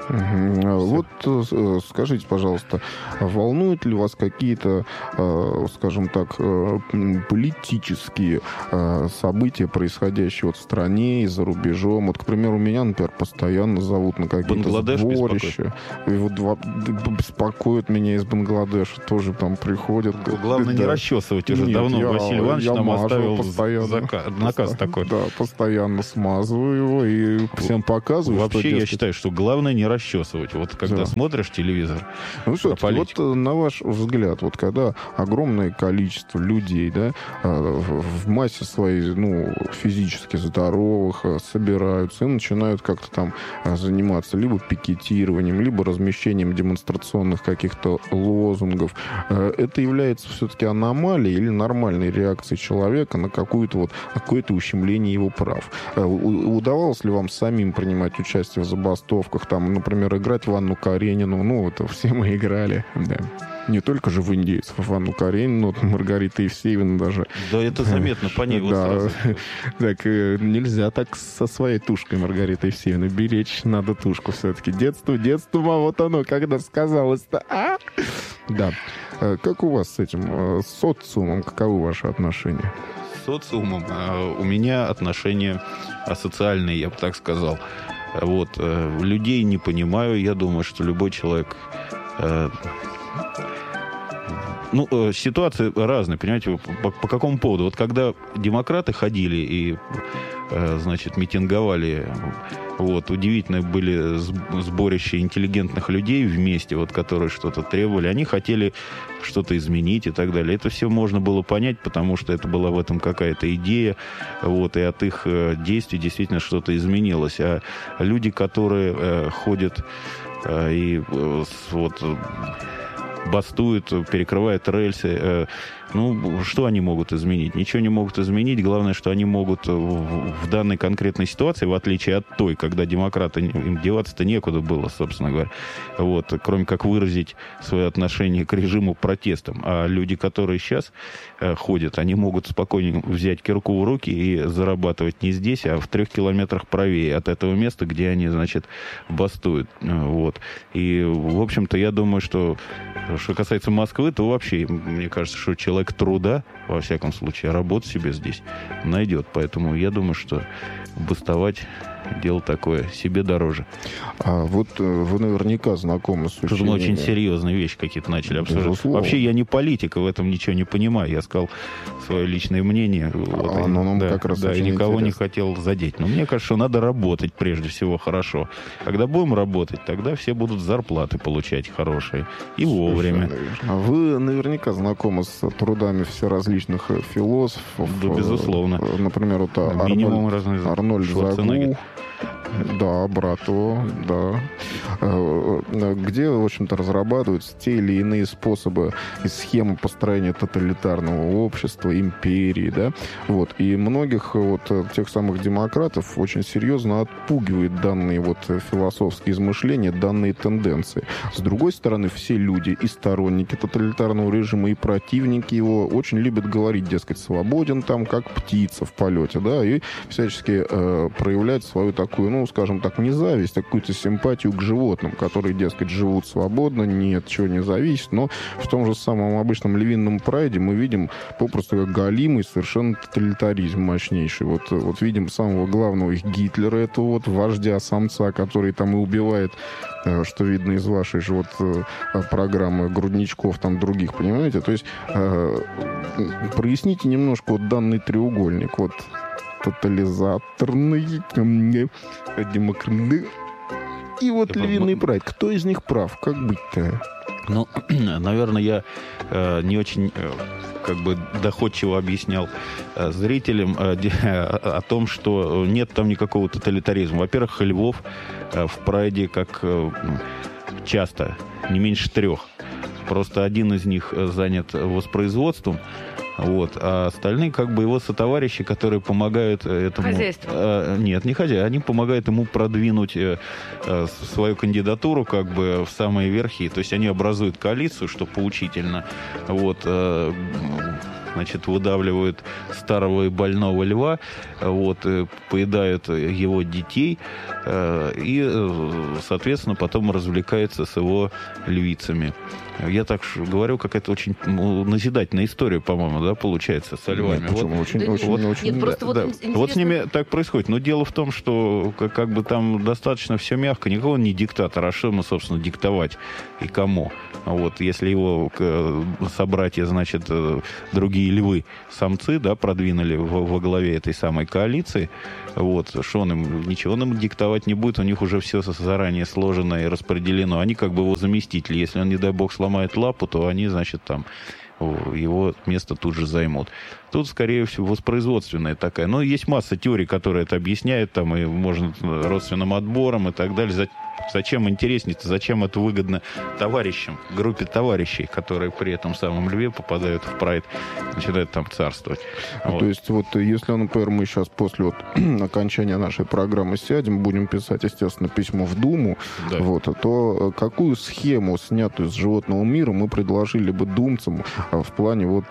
Угу. Вот э, скажите, пожалуйста, волнуют ли вас какие-то, э, скажем так, э, политические э, события, происходящие вот в стране и за рубежом? Вот, к примеру, меня, например, постоянно зовут на какие-то Бангладеш сборища. И вот два, беспокоят меня из Бангладеша, тоже там приходят. Главное, да. не расчесывать уже Нет, давно. я- Василий Иванович я нам мажу оставил постоянно. зака- наказ Постоянно, такой. Да, постоянно смазываю его и всем показываю, Вообще, что, я дескать, считаю, что главное не расчесывать. Вот когда Да. смотришь телевизор, Ну, все-таки, вот политику. э, на ваш взгляд, вот когда огромное количество людей, да, э, в в массе своей, ну, физически здоровых, э, собираются и начинают как-то там э, заниматься либо пикетированием, либо размещением демонстрационных каких-то лозунгов, э, это является все-таки аномалией или нормальной реакцией человека на какую-то вот, какое-то ущемление его прав? Э, у- Удавалось ли вам самим принимать участие в забастовках, там, например, играть в Анну Каренину? Ну, это все мы играли, да. Не только же в индейцев, в Анну Каренину, вот Маргарита Евсеевна даже. да, это заметно по ней. Вот Да, сразу. так э, нельзя так со своей тушкой Маргариты Евсеевны беречь, надо тушку все-таки. Детство, детство, а вот оно, когда сказалось-то, а? Да. Э, Как у вас с этим, э, с социумом, каковы ваши отношения? С социумом а, у меня отношения асоциальные, я бы так сказал. Вот, э, людей не понимаю. Я думаю, что любой человек... э, Ну, э, ситуации разные, понимаете, по, по какому поводу? Вот когда демократы ходили и, э, значит, митинговали, вот, удивительно были сб- сборища интеллигентных людей вместе, вот, которые что-то требовали, они хотели что-то изменить и так далее. Это все можно было понять, потому что это была в этом какая-то идея, вот, и от их э, действий действительно что-то изменилось. А люди, которые э, ходят э, и э, с- вот... бастуют, перекрывают рельсы. Э, ну, что они могут изменить? Ничего не могут изменить. Главное, что они могут в, в данной конкретной ситуации, в отличие от той, когда демократы, им деваться-то некуда было, собственно говоря, вот, кроме как выразить свое отношение к режиму протестом. А люди, которые сейчас э, ходят, они могут спокойно взять кирку в руки и зарабатывать не здесь, а в трех километрах правее от этого места, где они, значит, бастуют. Э, вот. И, в общем-то, я думаю, что что касается Москвы, то вообще, мне кажется, что человек труда, во всяком случае, работу себе здесь найдет. Поэтому я думаю, что бастовать дело такое, себе дороже. А вот э, вы наверняка знакомы с Что-то мы учениями. очень серьезные вещи какие-то начали обсуждать. Безусловно. Вообще я не политик, и в этом ничего не понимаю. Я сказал свое личное мнение. Вот, А, и- ну, нам да, как раз да, и очень никого не интересно. хотел задеть. Но мне кажется, что надо работать прежде всего хорошо. Когда будем работать, тогда все будут зарплаты получать хорошие. И вовремя. Совершенно верно. А вы наверняка знакомы с трудами всеразличных э, философов. Да, э, безусловно. э, Например, вот а, Минимум Арнольд, разные Арнольд Шварценеггер. Загу. Да, брат его, да. Э, э, Где, в общем-то, разрабатываются те или иные способы и схемы построения тоталитарного общества, империи, да. Вот. И многих вот э, тех самых демократов очень серьезно отпугивает данные вот э, философские измышления, данные тенденции. С другой стороны, все люди, и сторонники тоталитарного режима, и противники его, очень любят говорить, дескать, свободен там, как птица в полете, да, и всячески э, проявлять свою такую, ну, ну, скажем так, не зависть, а какую-то симпатию к животным, которые, дескать, живут свободно, ни от чего не зависит. Но в том же самом обычном львином прайде мы видим попросту как галимый совершенно тоталитаризм мощнейший. Вот, вот видим самого главного их Гитлера, этого вот вождя-самца, который там и убивает, что видно из вашей же вот программы грудничков, там других, понимаете? То есть э, проясните немножко вот данный треугольник. Вот тотализаторный, демократный и вот Это львиный мы... прайд. Кто из них прав? Как быть-то? Ну, наверное, я э, не очень э, как бы доходчиво объяснял э, зрителям э, о том, что нет там никакого тоталитаризма. Во-первых, львов э, в прайде как э, часто, не меньше трех. Просто один из них занят воспроизводством, вот, а остальные как бы его сотоварищи, которые помогают этому... Хозяйство. Э, нет, не хозяйство. Они помогают ему продвинуть э, э, свою кандидатуру как бы в самые верхи. То есть они образуют коалицию, что поучительно. Вот, э, значит, выдавливают старого и больного льва, вот, поедают его детей э, и, соответственно, потом развлекаются с его львицами. Я так говорю, какая-то очень ну, назидательная история, по-моему, да, получается, со львами. Нет, почему? Вот, очень, да, очень, вот, очень, нет, просто да, вот, да. интересно... Вот с ними так происходит. Но дело в том, что как, как бы там достаточно все мягко. Никого он не диктатор, а что ему, собственно, диктовать и кому? Вот, если его собратья, значит, другие львы, самцы, да, продвинули во, во главе этой самой коалиции, вот, что он им, ничего он им диктовать не будет, у них уже все заранее сложено и распределено. Они как бы его заместители. Если он, не дай бог, сломает лапу, то они, значит, там его место тут же займут. Тут, скорее всего, воспроизводственная такая. Но есть масса теорий, которые это объясняют, там, и можно родственным отбором и так далее. Зачем интереснее-то, зачем это выгодно товарищам, группе товарищей, которые при этом самом льве попадают в прайд, начинают там царствовать. Вот. То есть вот если, например, мы сейчас после вот окончания нашей программы сядем, будем писать, естественно, письмо в Думу, да. Вот, то какую схему, снятую с животного мира, мы предложили бы думцам в плане вот,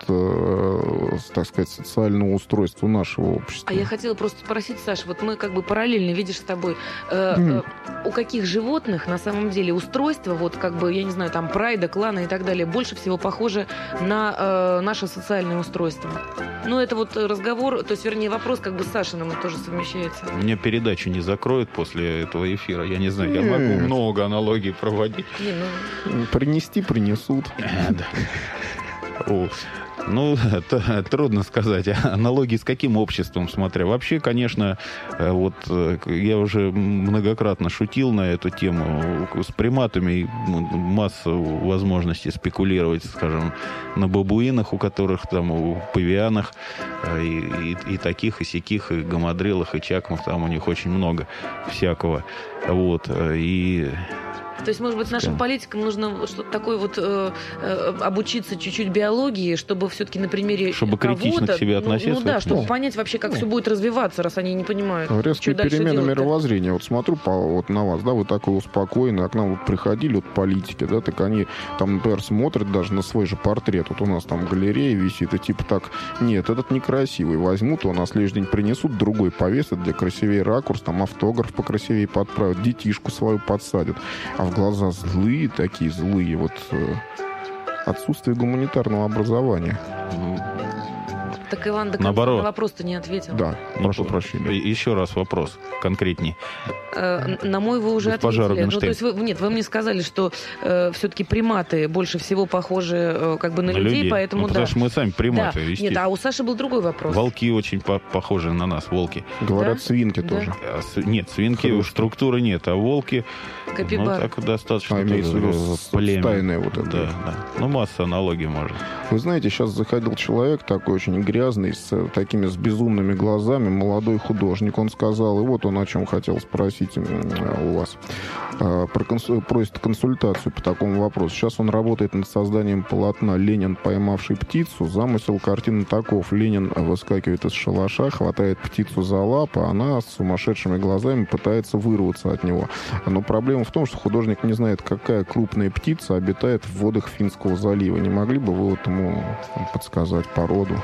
э, так сказать, социального устройства нашего общества? А я хотела просто спросить, Саша, вот мы как бы параллельно, видишь, с тобой, э, э, у каких животных на самом деле устройство, вот как бы, я не знаю, там прайда, клана и так далее, больше всего похоже на э, наше социальное устройство? Ну, это вот разговор, то есть, вернее, вопрос как бы с Сашиным тоже совмещается. Мне передачу не закроют после этого эфира. Я не знаю, я Нет. могу много аналогий проводить. Не, ну... Принести принесут. О, ну, это трудно сказать. Аналогии с каким обществом, смотря. Вообще, конечно, вот я уже многократно шутил на эту тему. С приматами масса возможностей спекулировать, скажем, на бабуинах, у которых там, у павианах, и, и, и таких, и сяких, и гамадрилах, и чакмах, там у них очень много всякого. Вот, и... То есть, может быть, нашим политикам нужно что-то такое вот э, э, обучиться чуть-чуть биологии, чтобы все-таки на примере чтобы критично к себе относиться. Ну, ну да, чтобы понять вообще, как ну. все будет развиваться, раз они не понимают. Резкие перемены мировоззрения. Вот смотрю по, вот на вас, да, вы такой успокоенный, а к нам вот приходили вот политики, да, так они там, например, смотрят даже на свой же портрет. Вот у нас там галерея висит, и типа так, нет, этот некрасивый. Возьмут его, на следующий день принесут, другой повесят, где красивее ракурс, там автограф покрасивее подправят, детишку свою подсадят. А в глаза злые такие, злые, вот э, отсутствие гуманитарного образования. Так Иван до конца на вопрос-то не ответил. Да, прошу прощения. Еще раз вопрос конкретней. Э, на мой вы уже Госпожа ответили. Ну, то Рубинштейн. есть вы, нет, вы мне сказали, что э, все-таки приматы больше всего похожи э, как бы на, на людей, людей, поэтому ну, да. Потому что мы сами приматы. Да. Нет, а у Саши был другой вопрос. Волки очень по- похожи на нас, волки. Говорят, да? свинки да. тоже. А, с, нет, свинки Хорошо. Структуры нет, а волки, Капибар. ну, так достаточно. А, имеется в виду стайные вот это. Да, да. Ну, масса аналогий можно. Вы знаете, сейчас заходил человек такой очень грязный, с такими с безумными глазами, молодой художник. Он сказал, и вот он о чем хотел спросить у вас. Про консу... Просит консультацию по такому вопросу. Сейчас он работает над созданием полотна «Ленин, поймавший птицу». Замысел картины таков. Ленин выскакивает из шалаша, хватает птицу за лапы, а она с сумасшедшими глазами пытается вырваться от него. Но проблема в том, что художник не знает, какая крупная птица обитает в водах Финского залива. Не могли бы вы вот ему подсказать породу?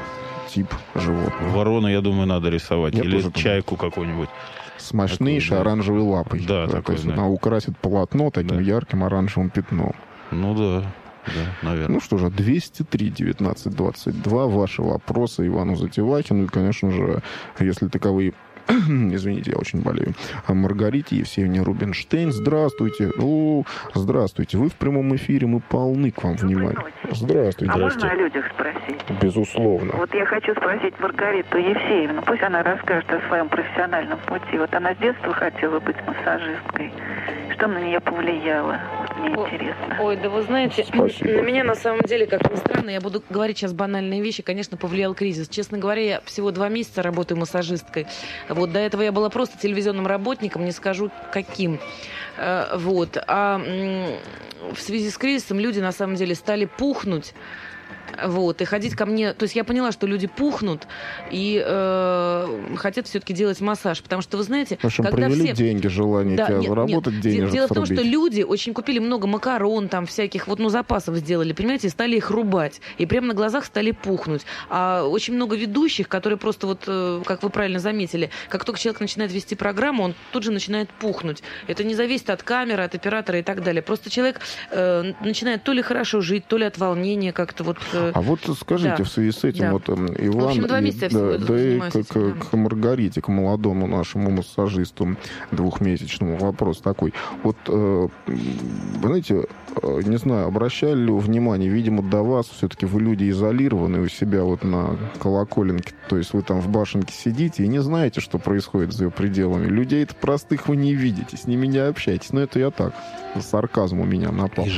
тип животного. Ворону, я думаю, надо рисовать. Я Или тоже чайку какую-нибудь. С мощнейшей такой, да. оранжевой лапой. Да, да, такой, то есть да. она украсит полотно таким Да. ярким оранжевым пятном. Ну да, да, наверное. Ну что же, двести три девятнадцать двадцать два. Ваши вопросы Ивану Затевакину. И, конечно же, если таковые... Извините, я очень болею. А Маргарите Евсеевне Рубинштейн. Здравствуйте. О, здравствуйте. Вы в прямом эфире. Мы полны к вам внимания. Здравствуйте. А можно о людях спросить? Безусловно. Вот я хочу спросить Маргариту Евсеевну. Пусть она расскажет о своем профессиональном пути. Вот она с детства хотела быть массажисткой. Что на нее повлияло? Вот мне О, интересно. Ой, да вы знаете, Спасибо. на меня на самом деле, как ни странно, я буду говорить сейчас банальные вещи, конечно, повлиял кризис. Честно говоря, я всего два месяца работаю массажисткой. Вот до этого я была просто телевизионным работником, не скажу каким. Э, Вот. А м, в связи с кризисом люди на самом деле стали пухнуть. Вот, и ходить ко мне... То есть я поняла, что люди пухнут и э, хотят все-таки делать массаж. Потому что, вы знаете, В общем, когда привели все... деньги, желание Да, тебя нет, заработать, нет. денежек Дело в том, срубить. что люди очень купили много макарон, там всяких, вот, ну, запасов сделали, понимаете, и стали их рубать. И прямо на глазах стали пухнуть. А очень много ведущих, которые просто вот, э, как вы правильно заметили, как только человек начинает вести программу, он тут же начинает пухнуть. Это не зависит от камеры, от оператора и так далее. Просто человек э, начинает то ли хорошо жить, то ли от волнения как-то вот... Э, А вот скажите, да. в связи с этим, Да. вот эм, Иван, В общем, два и- месяца я да, всего да и занимаюсь к, этим, к- да. к Маргарите, к молодому нашему массажисту двухмесячному вопрос такой. Вот, э, вы знаете, э, не знаю, обращали ли вы внимание, видимо, до вас все-таки вы люди изолированные у себя вот на колоколенке, то есть вы там в башенке сидите и не знаете, что происходит за ее пределами. Людей-то простых вы не видите, с ними не общаетесь. Но это я так, сарказм у меня напал.